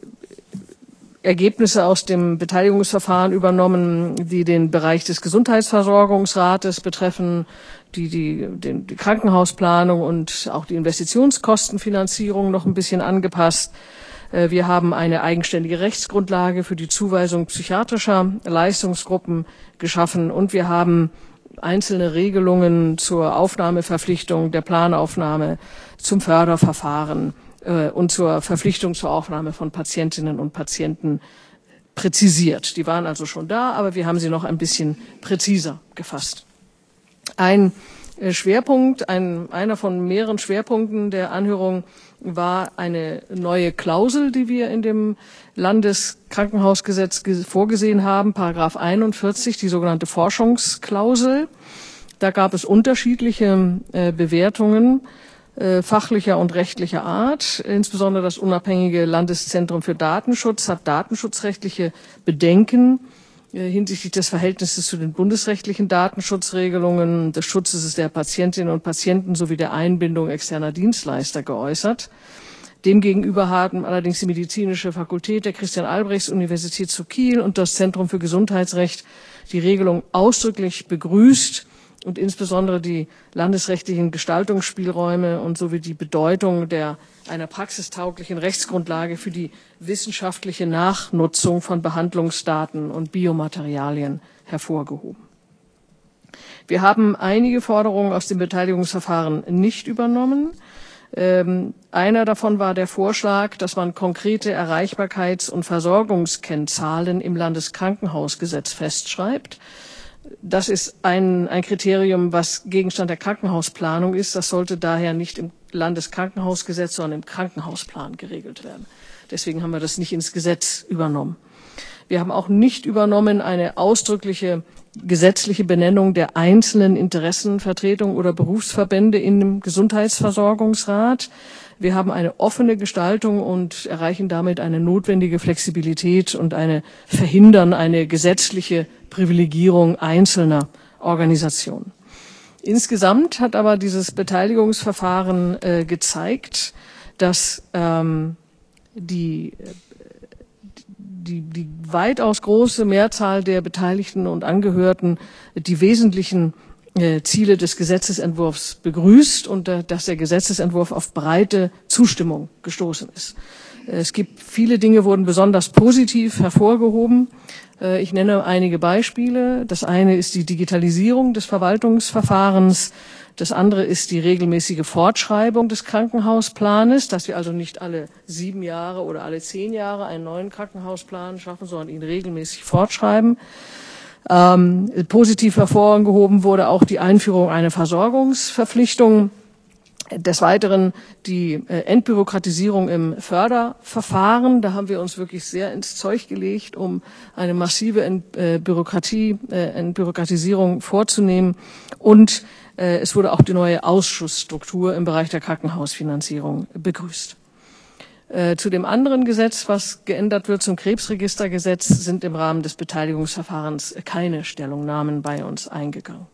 Ergebnisse aus dem Beteiligungsverfahren übernommen, die den Bereich des Gesundheitsversorgungsrates betreffen, die die, den, die Krankenhausplanung und auch die Investitionskostenfinanzierung noch ein bisschen angepasst. Wir haben eine eigenständige Rechtsgrundlage für die Zuweisung psychiatrischer Leistungsgruppen geschaffen und wir haben einzelne Regelungen zur Aufnahmeverpflichtung, der Planaufnahme, zum Förderverfahren und zur Verpflichtung zur Aufnahme von Patientinnen und Patienten präzisiert. Die waren also schon da, aber wir haben sie noch ein bisschen präziser gefasst. Ein Schwerpunkt, ein, einer von mehreren Schwerpunkten der Anhörung war eine neue Klausel, die wir in dem Landeskrankenhausgesetz vorgesehen haben, Paragraph einundvierzig, die sogenannte Forschungsklausel. Da gab es unterschiedliche äh, Bewertungen äh, fachlicher und rechtlicher Art. Insbesondere das unabhängige Landeszentrum für Datenschutz hat datenschutzrechtliche Bedenken hinsichtlich des Verhältnisses zu den bundesrechtlichen Datenschutzregelungen, des Schutzes der Patientinnen und Patienten sowie der Einbindung externer Dienstleister geäußert. Demgegenüber haben allerdings die medizinische Fakultät der Christian-Albrechts-Universität zu Kiel und das Zentrum für Gesundheitsrecht die Regelung ausdrücklich begrüßt und insbesondere die landesrechtlichen Gestaltungsspielräume und sowie die Bedeutung der einer praxistauglichen Rechtsgrundlage für die wissenschaftliche Nachnutzung von Behandlungsdaten und Biomaterialien hervorgehoben. Wir haben einige Forderungen aus dem Beteiligungsverfahren nicht übernommen. Ähm, einer davon war der Vorschlag, dass man konkrete Erreichbarkeits- und Versorgungskennzahlen im Landeskrankenhausgesetz festschreibt. Das ist ein, ein Kriterium, was Gegenstand der Krankenhausplanung ist. Das sollte daher nicht im Landeskrankenhausgesetz, sondern im Krankenhausplan geregelt werden. Deswegen haben wir das nicht ins Gesetz übernommen. Wir haben auch nicht übernommen eine ausdrückliche gesetzliche Benennung der einzelnen Interessenvertretungen oder Berufsverbände in dem Gesundheitsversorgungsrat. Wir haben eine offene Gestaltung und erreichen damit eine notwendige Flexibilität und eine verhindern eine gesetzliche Privilegierung einzelner Organisationen. Insgesamt hat aber dieses Beteiligungsverfahren äh, gezeigt, dass ähm, die Die, die weitaus große Mehrzahl der Beteiligten und Angehörten die wesentlichen äh, Ziele des Gesetzesentwurfs begrüßt und äh, dass der Gesetzesentwurf auf breite Zustimmung gestoßen ist. Äh, es gibt viele Dinge, wurden besonders positiv hervorgehoben. Äh, ich nenne einige Beispiele. Das eine ist die Digitalisierung des Verwaltungsverfahrens. Das andere ist die regelmäßige Fortschreibung des Krankenhausplanes, dass wir also nicht alle sieben Jahre oder alle zehn Jahre einen neuen Krankenhausplan schaffen, sondern ihn regelmäßig fortschreiben. Ähm, positiv hervorgehoben wurde auch die Einführung einer Versorgungsverpflichtung. Des Weiteren die äh, Entbürokratisierung im Förderverfahren. Da haben wir uns wirklich sehr ins Zeug gelegt, um eine massive Ent, äh, Bürokratie, äh, Entbürokratisierung vorzunehmen. Und äh, es wurde auch die neue Ausschussstruktur im Bereich der Krankenhausfinanzierung begrüßt. Äh, zu dem anderen Gesetz, was geändert wird, zum Krebsregistergesetz, sind im Rahmen des Beteiligungsverfahrens keine Stellungnahmen bei uns eingegangen.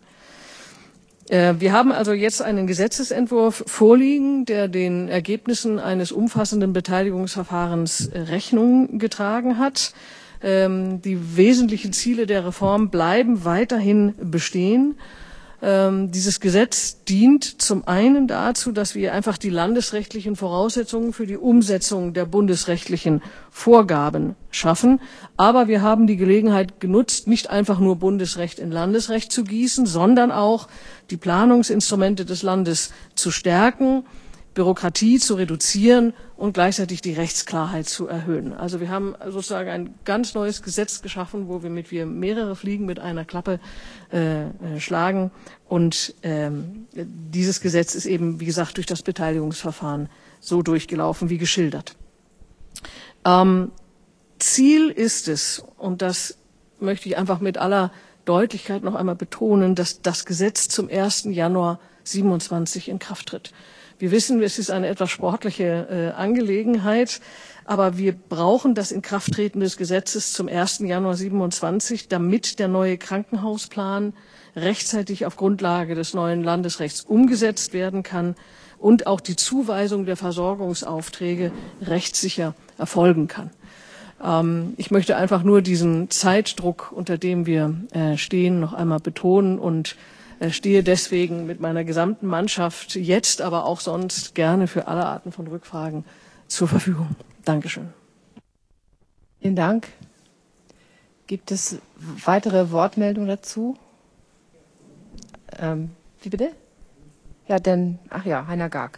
Wir haben also jetzt einen Gesetzesentwurf vorliegen, der den Ergebnissen eines umfassenden Beteiligungsverfahrens Rechnung getragen hat. Die wesentlichen Ziele der Reform bleiben weiterhin bestehen. Dieses Gesetz dient zum einen dazu, dass wir einfach die landesrechtlichen Voraussetzungen für die Umsetzung der bundesrechtlichen Vorgaben schaffen. Aber wir haben die Gelegenheit genutzt, nicht einfach nur Bundesrecht in Landesrecht zu gießen, sondern auch die Planungsinstrumente des Landes zu stärken, Bürokratie zu reduzieren und gleichzeitig die Rechtsklarheit zu erhöhen. Also wir haben sozusagen ein ganz neues Gesetz geschaffen, wo wir mit wir mehrere Fliegen mit einer Klappe äh, schlagen. Und ähm, dieses Gesetz ist eben, wie gesagt, durch das Beteiligungsverfahren so durchgelaufen wie geschildert. Ähm, Ziel ist es, und das möchte ich einfach mit aller Deutlichkeit noch einmal betonen, dass das Gesetz zum ersten Januar siebenundzwanzig in Kraft tritt. Wir wissen, es ist eine etwas sportliche äh, Angelegenheit, aber wir brauchen das Inkrafttreten des Gesetzes zum ersten Januar siebenundzwanzig, damit der neue Krankenhausplan rechtzeitig auf Grundlage des neuen Landesrechts umgesetzt werden kann und auch die Zuweisung der Versorgungsaufträge rechtssicher erfolgen kann. Ähm, ich möchte einfach nur diesen Zeitdruck, unter dem wir äh, stehen, noch einmal betonen und stehe deswegen mit meiner gesamten Mannschaft jetzt, aber auch sonst gerne für alle Arten von Rückfragen zur Verfügung. Dankeschön. Vielen Dank. Gibt es weitere Wortmeldungen dazu? Ähm, wie bitte? Ja, denn, ach ja, Heiner Garg.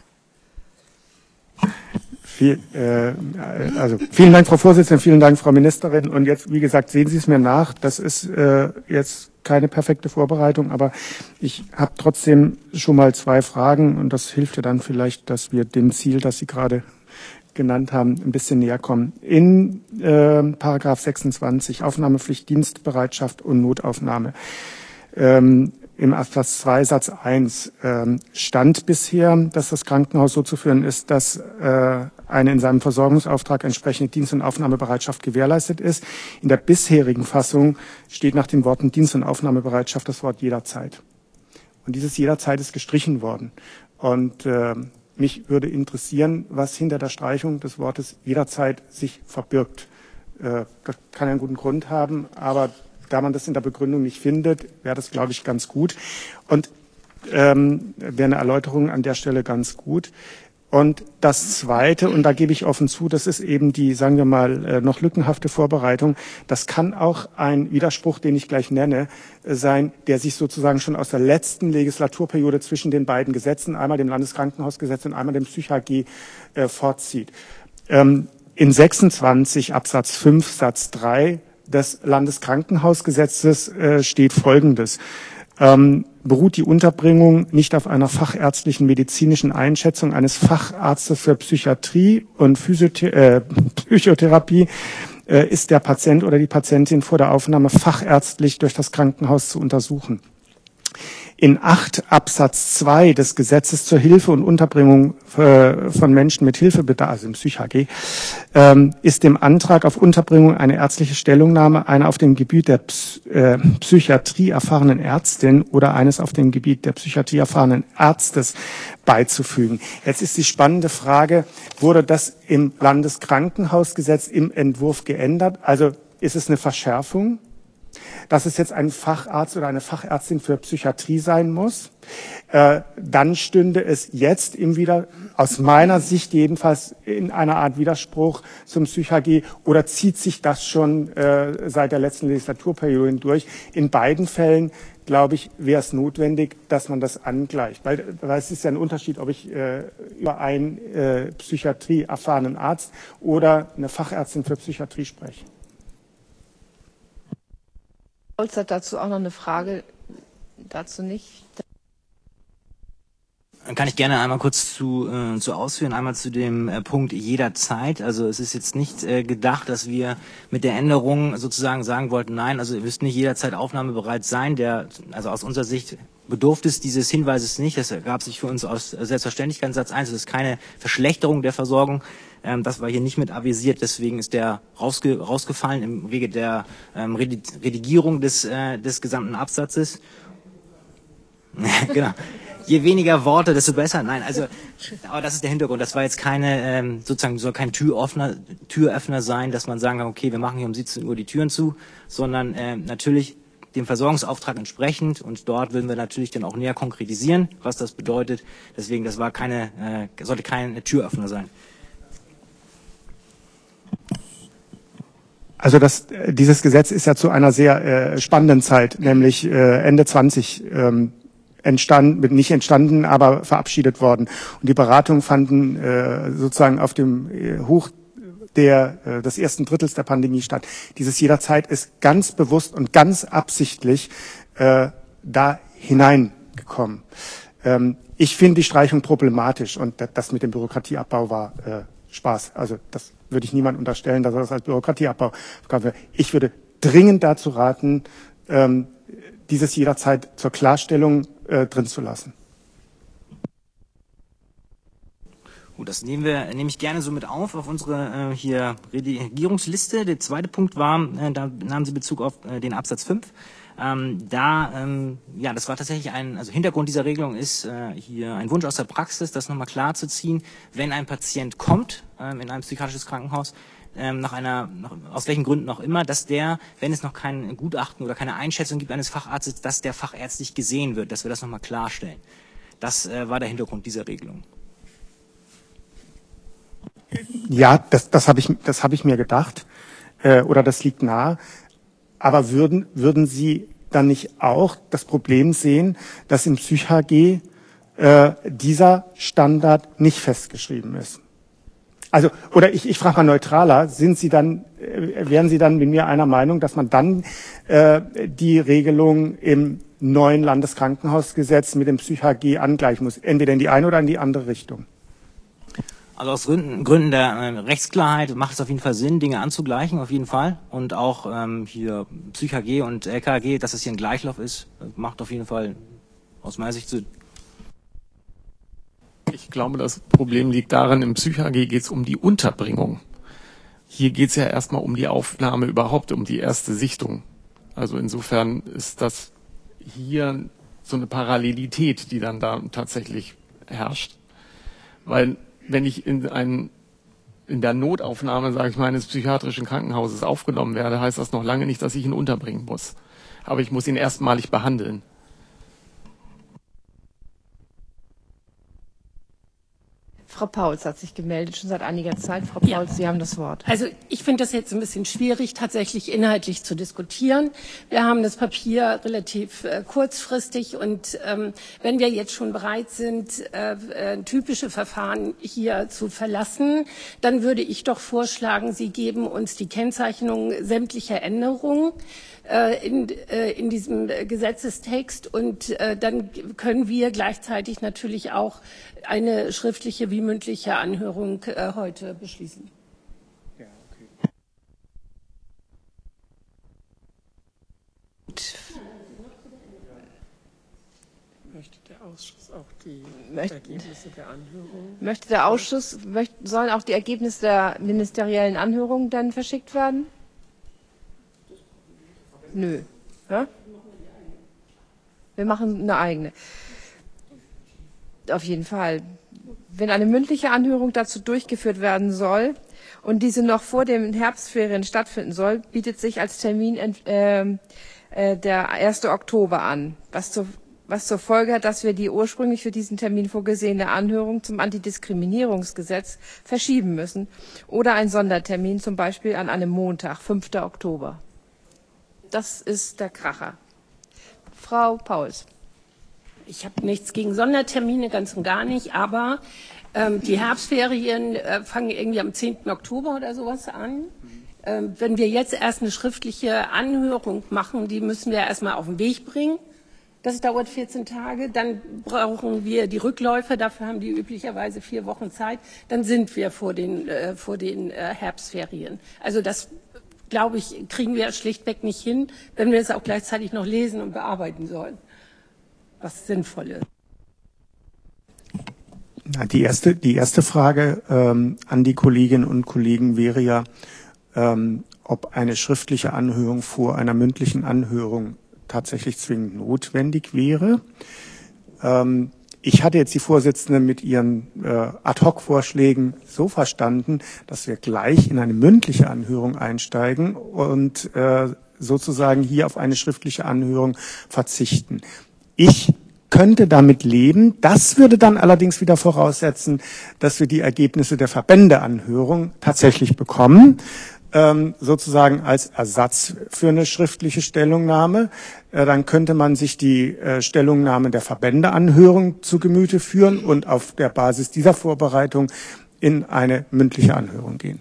Viel, äh, also vielen Dank, Frau Vorsitzende, vielen Dank, Frau Ministerin. Und jetzt, wie gesagt, sehen Sie es mir nach. Das ist äh, jetzt keine perfekte Vorbereitung, aber ich habe trotzdem schon mal zwei Fragen und das hilft ja dann vielleicht, dass wir dem Ziel, das Sie gerade genannt haben, ein bisschen näher kommen. In äh, Paragraph sechsundzwanzig, Aufnahmepflicht, Dienstbereitschaft und Notaufnahme. Ähm, Im Absatz zwei Satz eins ähm, stand bisher, dass das Krankenhaus so zu führen ist, dass äh, eine in seinem Versorgungsauftrag entsprechende Dienst- und Aufnahmebereitschaft gewährleistet ist. In der bisherigen Fassung steht nach den Worten Dienst- und Aufnahmebereitschaft das Wort jederzeit. Und dieses jederzeit ist gestrichen worden. Und äh, mich würde interessieren, was hinter der Streichung des Wortes jederzeit sich verbirgt. Äh, das kann einen guten Grund haben, aber da man das in der Begründung nicht findet, wäre das, glaube ich, ganz gut. Und ähm, wäre eine Erläuterung an der Stelle ganz gut. Und das Zweite, und da gebe ich offen zu, das ist eben die, sagen wir mal, noch lückenhafte Vorbereitung. Das kann auch ein Widerspruch, den ich gleich nenne, sein, der sich sozusagen schon aus der letzten Legislaturperiode zwischen den beiden Gesetzen, einmal dem Landeskrankenhausgesetz und einmal dem Psych-H G, äh, fortzieht. Ähm, in sechsundzwanzig Absatz fünf Satz drei des Landeskrankenhausgesetzes äh, steht Folgendes. Ähm, beruht die Unterbringung nicht auf einer fachärztlichen medizinischen Einschätzung eines Facharztes für Psychiatrie und Physiothe- äh, Psychotherapie, äh, ist der Patient oder die Patientin vor der Aufnahme fachärztlich durch das Krankenhaus zu untersuchen. In acht Absatz zwei des Gesetzes zur Hilfe und Unterbringung äh, von Menschen mit Hilfebedarf, also im Psych H G, ähm, ist dem Antrag auf Unterbringung eine ärztliche Stellungnahme einer auf dem Gebiet der Psy äh, Psychiatrie erfahrenen Ärztin oder eines auf dem Gebiet der Psychiatrie erfahrenen Arztes beizufügen. Jetzt ist die spannende Frage, wurde das im Landeskrankenhausgesetz im Entwurf geändert? Also ist es eine Verschärfung, dass es jetzt ein Facharzt oder eine Fachärztin für Psychiatrie sein muss? Äh, dann stünde es jetzt im wieder, aus meiner Sicht jedenfalls, in einer Art Widerspruch zum Psych H G, oder zieht sich das schon äh, seit der letzten Legislaturperiode hindurch? In beiden Fällen, glaube ich, wäre es notwendig, dass man das angleicht. Weil, weil es ist ja ein Unterschied, ob ich äh, über einen äh, Psychiatrie erfahrenen Arzt oder eine Fachärztin für Psychiatrie spreche. Holz hat dazu auch noch eine Frage. Dazu nicht. Kann ich gerne einmal kurz zu, äh, zu ausführen, einmal zu dem äh, Punkt jederzeit. Also es ist jetzt nicht äh, gedacht, dass wir mit der Änderung sozusagen sagen wollten, nein, also ihr müsst nicht jederzeit aufnahmebereit sein. Der, also aus unserer Sicht bedurfte es dieses Hinweises nicht. Das ergab sich für uns aus Selbstverständlichkeit Satz eins. Das ist keine Verschlechterung der Versorgung. Ähm, das war hier nicht mit avisiert. Deswegen ist der rausge rausgefallen im Wege der ähm, Redigierung des, äh, des gesamten Absatzes. Genau. Je weniger Worte, desto besser. Nein, also, aber das ist der Hintergrund. Das war jetzt keine, ähm, sozusagen, soll kein Türöffner, Türöffner sein, dass man sagen kann, okay, wir machen hier um siebzehn Uhr die Türen zu, sondern ähm, natürlich dem Versorgungsauftrag entsprechend, und dort würden wir natürlich dann auch näher konkretisieren, was das bedeutet. Deswegen, das war keine, äh, sollte kein Türöffner sein. Also das, dieses Gesetz ist ja zu einer sehr äh, spannenden Zeit, nämlich äh, Ende zwanzig ähm, entstanden, nicht entstanden, aber verabschiedet worden. Und die Beratungen fanden äh, sozusagen auf dem äh, Hoch der, äh, des ersten Drittels der Pandemie statt. Dieses jederzeit ist ganz bewusst und ganz absichtlich äh, da hineingekommen. Ähm, ich finde die Streichung problematisch, und das mit dem Bürokratieabbau war äh, Spaß. Also das würde ich niemandem unterstellen, dass er das als Bürokratieabbau verkaufen will. Ich würde dringend dazu raten, ähm, dieses jederzeit zur Klarstellung äh, drin zu lassen. Gut, das nehmen wir, nehme ich gerne so mit auf, auf unsere äh, hier Regierungsliste. Der zweite Punkt war, äh, da nahmen Sie Bezug auf äh, den Absatz fünf. Ähm, da, ähm, ja, das war tatsächlich ein, also Hintergrund dieser Regelung ist äh, hier ein Wunsch aus der Praxis, das nochmal klar zu ziehen, wenn ein Patient kommt ähm, in ein psychiatrisches Krankenhaus, ähm, nach einer, nach, aus welchen Gründen auch immer, dass der, wenn es noch kein Gutachten oder keine Einschätzung gibt eines Facharztes, dass der fachärztlich gesehen wird, dass wir das nochmal klarstellen. Das äh, war der Hintergrund dieser Regelung. Ja, das, das habe ich, das habe ich mir gedacht, äh, oder das liegt nahe. Aber würden, würden Sie dann nicht auch das Problem sehen, dass im Psych H G äh, dieser Standard nicht festgeschrieben ist? Also, oder ich, ich frage mal neutraler, sind Sie dann, äh, wären Sie dann mit mir einer Meinung, dass man dann äh, die Regelung im neuen Landeskrankenhausgesetz mit dem Psych H G angleichen muss, entweder in die eine oder in die andere Richtung? Also aus Gründen, Gründen der äh, Rechtsklarheit macht es auf jeden Fall Sinn, Dinge anzugleichen, auf jeden Fall. Und auch ähm, hier Psych H G und L K H G, dass es hier ein Gleichlauf ist, macht auf jeden Fall aus meiner Sicht Sinn. Ich glaube, das Problem liegt darin, im Psych H G geht es um die Unterbringung. Hier geht es ja erstmal um die Aufnahme überhaupt, um die erste Sichtung. Also insofern ist das hier so eine Parallelität, die dann da tatsächlich herrscht. Weil wenn ich in ein, in der Notaufnahme, sage ich mal, eines psychiatrischen Krankenhauses aufgenommen werde, heißt das noch lange nicht, dass ich ihn unterbringen muss. Aber ich muss ihn erstmalig behandeln. Frau Pauls hat sich gemeldet, schon seit einiger Zeit. Frau Pauls, ja. Sie haben das Wort. Also ich finde das jetzt ein bisschen schwierig, tatsächlich inhaltlich zu diskutieren. Wir haben das Papier relativ äh, kurzfristig, und ähm, wenn wir jetzt schon bereit sind, äh, äh, typische Verfahren hier zu verlassen, dann würde ich doch vorschlagen, Sie geben uns die Kennzeichnung sämtlicher Änderungen In, in diesem Gesetzestext, und äh, dann können wir gleichzeitig natürlich auch eine schriftliche wie mündliche Anhörung äh, heute beschließen. Ja, okay. Ausschuss auch die Möcht, Ergebnisse der Anhörung? Möchte der Ausschuss, möcht, sollen auch die Ergebnisse der ministeriellen Anhörung dann verschickt werden? Nö. Ja? Wir machen eine eigene. Auf jeden Fall. Wenn eine mündliche Anhörung dazu durchgeführt werden soll und diese noch vor den Herbstferien stattfinden soll, bietet sich als Termin äh, äh, der erste Oktober an, was zur, was zur Folge hat, dass wir die ursprünglich für diesen Termin vorgesehene Anhörung zum Antidiskriminierungsgesetz verschieben müssen oder einen Sondertermin, zum Beispiel an einem Montag, fünften Oktober. Das ist der Kracher. Frau Pauls. Ich habe nichts gegen Sondertermine, ganz und gar nicht, aber ähm, die Herbstferien äh, fangen irgendwie am zehnten Oktober oder sowas an. Ähm, wenn wir jetzt erst eine schriftliche Anhörung machen, die müssen wir erstmal auf den Weg bringen. Das dauert vierzehn Tage. Dann brauchen wir die Rückläufe, dafür haben die üblicherweise vier Wochen Zeit. Dann sind wir vor den, äh, vor den äh, Herbstferien. Also das, glaube ich, kriegen wir schlichtweg nicht hin, wenn wir es auch gleichzeitig noch lesen und bearbeiten sollen. Was sinnvoll ist. Na, die erste, die erste Frage ähm, an die Kolleginnen und Kollegen wäre ja, ähm, ob eine schriftliche Anhörung vor einer mündlichen Anhörung tatsächlich zwingend notwendig wäre. Ähm, ich hatte jetzt die Vorsitzende mit ihren äh, Ad-hoc-Vorschlägen so verstanden, dass wir gleich in eine mündliche Anhörung einsteigen und äh, sozusagen hier auf eine schriftliche Anhörung verzichten. Ich könnte damit leben. Das würde dann allerdings wieder voraussetzen, dass wir die Ergebnisse der Verbändeanhörung tatsächlich bekommen, ähm, sozusagen als Ersatz für eine schriftliche Stellungnahme. Äh, dann könnte man sich die äh, Stellungnahme der Verbändeanhörung zu Gemüte führen und auf der Basis dieser Vorbereitung in eine mündliche Anhörung gehen.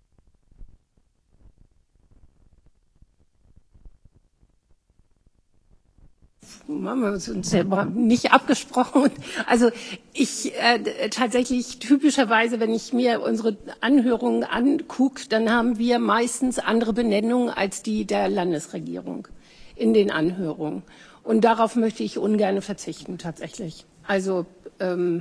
Haben wir uns selber nicht abgesprochen. Also ich äh, tatsächlich typischerweise, wenn ich mir unsere Anhörungen angucke, dann haben wir meistens andere Benennungen als die der Landesregierung in den Anhörungen. Und darauf möchte ich ungern verzichten tatsächlich. Also ähm,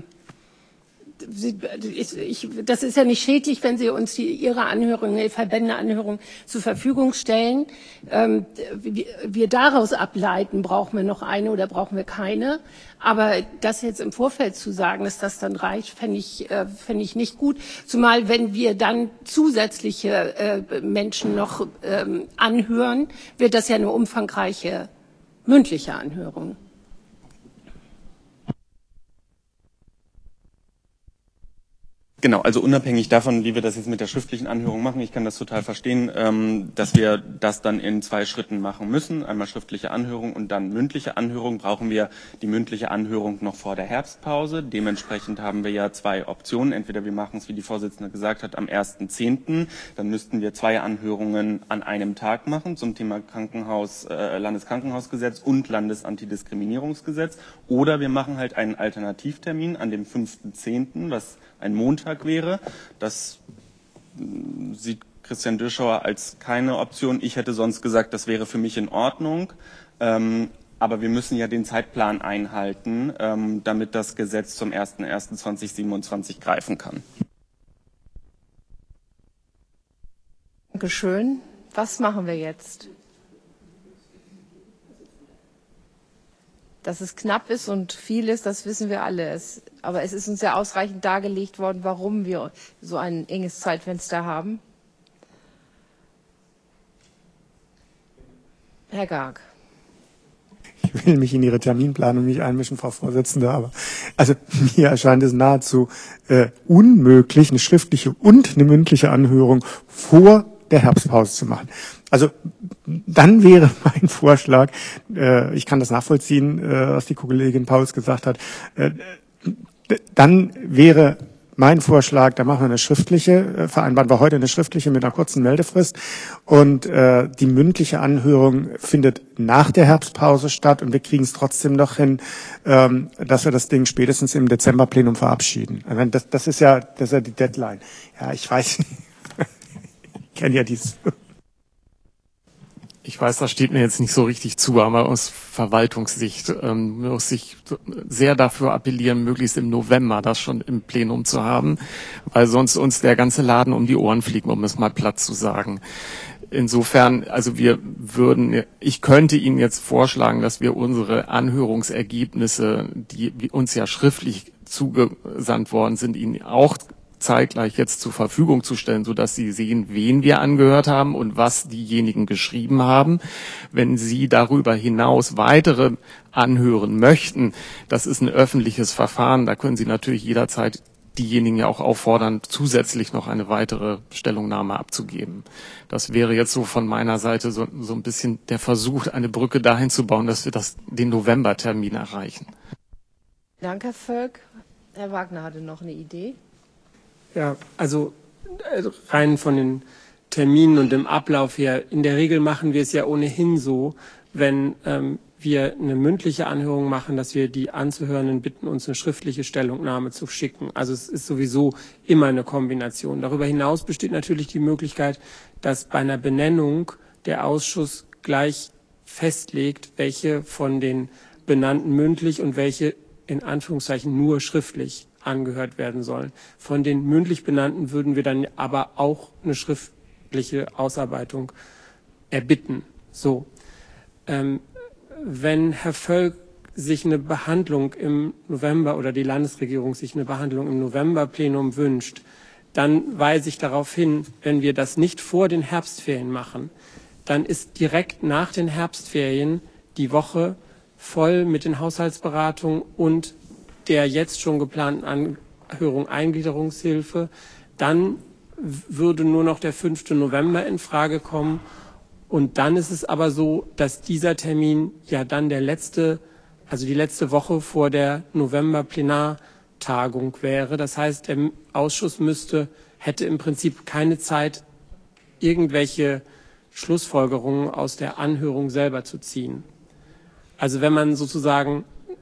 Ich, ich, das ist ja nicht schädlich, wenn Sie uns die, Ihre Anhörung, die Verbändeanhörung zur Verfügung stellen. Ähm, wir, wir daraus ableiten, brauchen wir noch eine oder brauchen wir keine. Aber das jetzt im Vorfeld zu sagen, dass das dann reicht, fände ich, äh, fände ich nicht gut. Zumal wenn wir dann zusätzliche äh, Menschen noch ähm, anhören, wird das ja eine umfangreiche mündliche Anhörung. Genau, also unabhängig davon, wie wir das jetzt mit der schriftlichen Anhörung machen, ich kann das total verstehen, ähm, dass wir das dann in zwei Schritten machen müssen. Einmal schriftliche Anhörung und dann mündliche Anhörung. Brauchen wir die mündliche Anhörung noch vor der Herbstpause. Dementsprechend haben wir ja zwei Optionen. Entweder wir machen es, wie die Vorsitzende gesagt hat, am ersten zehnten Dann müssten wir zwei Anhörungen an einem Tag machen zum Thema Krankenhaus, äh, Landeskrankenhausgesetz und Landesantidiskriminierungsgesetz. Oder wir machen halt einen Alternativtermin an dem fünften zehnten, was ein Montag wäre. Das sieht Christian Dirschauer als keine Option. Ich hätte sonst gesagt, das wäre für mich in Ordnung. Ähm, aber wir müssen ja den Zeitplan einhalten, ähm, damit das Gesetz zum ersten ersten zweitausendsiebenundzwanzig greifen kann. Dankeschön. Was machen wir jetzt? Dass es knapp ist und viel ist, das wissen wir alle. Es, aber es ist uns ja ausreichend dargelegt worden, warum wir so ein enges Zeitfenster haben. Herr Garg. Ich will mich in Ihre Terminplanung nicht einmischen, Frau Vorsitzende, aber also mir erscheint es nahezu äh, unmöglich, eine schriftliche und eine mündliche Anhörung vor der Herbstpause zu machen. Also dann wäre mein Vorschlag, äh, ich kann das nachvollziehen, äh, was die Kollegin Pauls gesagt hat, äh, dann wäre mein Vorschlag, da machen wir eine schriftliche, äh, vereinbaren wir heute eine schriftliche mit einer kurzen Meldefrist und äh, die mündliche Anhörung findet nach der Herbstpause statt und wir kriegen es trotzdem noch hin, ähm, dass wir das Ding spätestens im Dezemberplenum verabschieden. Ich meine, das, das ist ja, das ist ja die Deadline. Ja, ich weiß, ich kenne ja dieses. Ich weiß, das steht mir jetzt nicht so richtig zu, aber aus Verwaltungssicht ähm, muss ich sehr dafür appellieren, möglichst im November das schon im Plenum zu haben, weil sonst uns der ganze Laden um die Ohren fliegt, um es mal platt zu sagen. Insofern, also wir würden, ich könnte Ihnen jetzt vorschlagen, dass wir unsere Anhörungsergebnisse, die uns ja schriftlich zugesandt worden sind, Ihnen auch zeitgleich jetzt zur Verfügung zu stellen, sodass Sie sehen, wen wir angehört haben und was diejenigen geschrieben haben. Wenn Sie darüber hinaus weitere anhören möchten, das ist ein öffentliches Verfahren, da können Sie natürlich jederzeit diejenigen ja auch auffordern, zusätzlich noch eine weitere Stellungnahme abzugeben. Das wäre jetzt so von meiner Seite so, so ein bisschen der Versuch, eine Brücke dahin zu bauen, dass wir das, den Novembertermin erreichen. Danke, Herr Völk. Herr Wagner hatte noch eine Idee. Ja, also rein von den Terminen und dem Ablauf her. In der Regel machen wir es ja ohnehin so, wenn ähm, wir eine mündliche Anhörung machen, dass wir die Anzuhörenden bitten, uns eine schriftliche Stellungnahme zu schicken. Also es ist sowieso immer eine Kombination. Darüber hinaus besteht natürlich die Möglichkeit, dass bei einer Benennung der Ausschuss gleich festlegt, welche von den Benannten mündlich und welche in Anführungszeichen nur schriftlich angehört werden sollen. Von den mündlich Benannten würden wir dann aber auch eine schriftliche Ausarbeitung erbitten. So, ähm, wenn Herr Völk sich eine Behandlung im November oder die Landesregierung sich eine Behandlung im Novemberplenum wünscht, dann weise ich darauf hin, wenn wir das nicht vor den Herbstferien machen, dann ist direkt nach den Herbstferien die Woche voll mit den Haushaltsberatungen und der jetzt schon geplanten Anhörung Eingliederungshilfe. Dann würde nur noch der fünfte November in Frage kommen. Und dann ist es aber so, dass dieser Termin ja dann der letzte, also die letzte Woche vor der November-Plenartagung wäre. Das heißt, der Ausschuss müsste, hätte im Prinzip keine Zeit, irgendwelche Schlussfolgerungen aus der Anhörung selber zu ziehen. Also wenn man sozusagen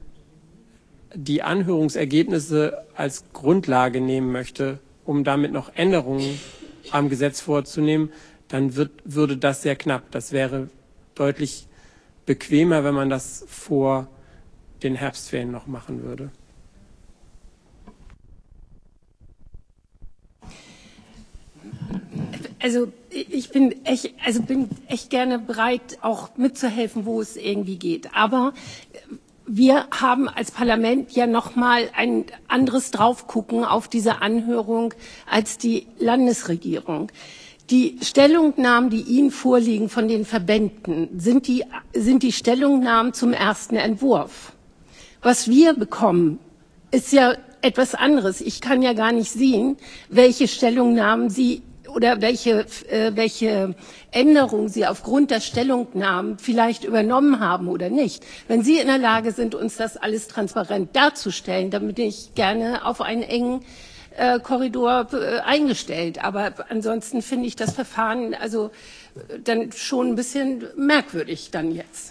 die Anhörungsergebnisse als Grundlage nehmen möchte, um damit noch Änderungen am Gesetz vorzunehmen, dann wird, würde das sehr knapp. Das wäre deutlich bequemer, wenn man das vor den Herbstferien noch machen würde. Also ich bin echt, also bin echt gerne bereit, auch mitzuhelfen, wo es irgendwie geht. Aber wir haben als Parlament ja noch mal ein anderes Draufgucken auf diese Anhörung als die Landesregierung. Die Stellungnahmen, die Ihnen vorliegen von den Verbänden, sind die, sind die Stellungnahmen zum ersten Entwurf. Was wir bekommen, ist ja etwas anderes. Ich kann ja gar nicht sehen, welche Stellungnahmen Sie oder welche, äh, welche Änderungen Sie aufgrund der Stellungnahmen vielleicht übernommen haben oder nicht. Wenn Sie in der Lage sind, uns das alles transparent darzustellen, dann bin ich gerne auf einen engen äh, Korridor äh, eingestellt. Aber ansonsten finde ich das Verfahren also äh, dann schon ein bisschen merkwürdig dann jetzt.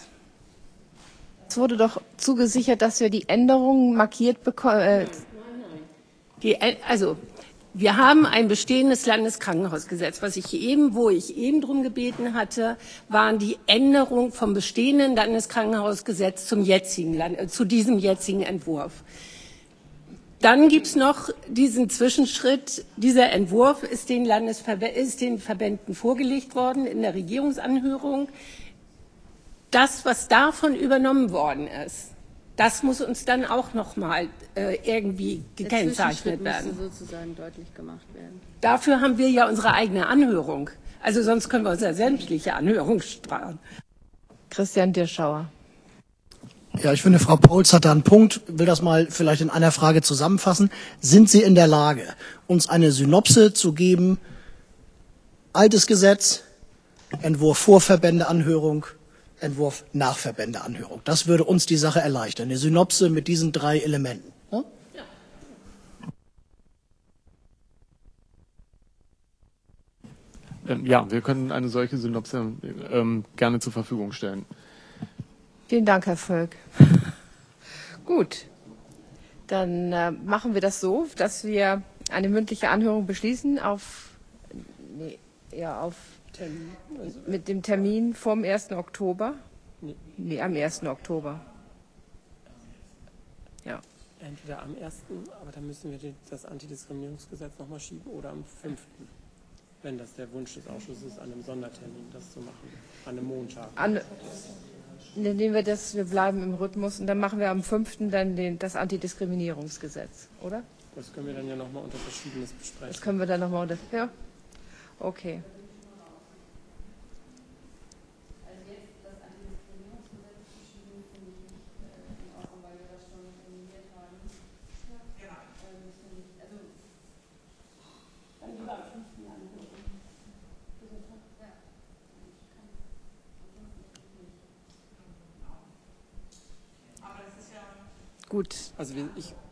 Es wurde doch zugesichert, dass wir die Änderungen markiert bekommen. Äh die, also wir haben ein bestehendes Landeskrankenhausgesetz. Was ich eben, wo ich eben drum gebeten hatte, waren die Änderungen vom bestehenden Landeskrankenhausgesetz zum jetzigen Land, zu diesem jetzigen Entwurf. Dann gibt es noch diesen Zwischenschritt. Dieser Entwurf ist den, Landesverb- ist den Verbänden vorgelegt worden in der Regierungsanhörung. Das, was davon übernommen worden ist, das muss uns dann auch noch mal äh, irgendwie gekennzeichnet werden. Müsste sozusagen deutlich gemacht werden. Dafür haben wir ja unsere eigene Anhörung. Also sonst können wir uns ja sämtliche Anhörungen sparen. Christian Dirschauer. Ja, ich finde, Frau Pauls hat da einen Punkt, will das mal vielleicht in einer Frage zusammenfassen. Sind Sie in der Lage, uns eine Synopse zu geben, altes Gesetz, Entwurf vor Verbändeanhörung, Entwurf nach Verbändeanhörung? Das würde uns die Sache erleichtern. Eine Synopse mit diesen drei Elementen. Ja? Ja. Ähm, ja, wir können eine solche Synopse ähm, gerne zur Verfügung stellen. Vielen Dank, Herr Völk. Gut, dann äh, machen wir das so, dass wir eine mündliche Anhörung beschließen auf, nee, ja, auf Termin, also Mit dem Termin vom ersten Oktober? Nee. Nee, am ersten Oktober. Ja. Entweder am ersten, aber dann müssen wir das Antidiskriminierungsgesetz nochmal schieben, oder am fünften. Wenn das der Wunsch des Ausschusses ist, an einem Sondertermin das zu machen. An einem Montag. An, dann nehmen wir das, wir bleiben im Rhythmus und dann machen wir am fünften dann den, das Antidiskriminierungsgesetz, oder? Das können wir dann ja nochmal unter Verschiedenes besprechen. Das können wir dann nochmal unter. Ja? Okay. Gut. Also wir, ich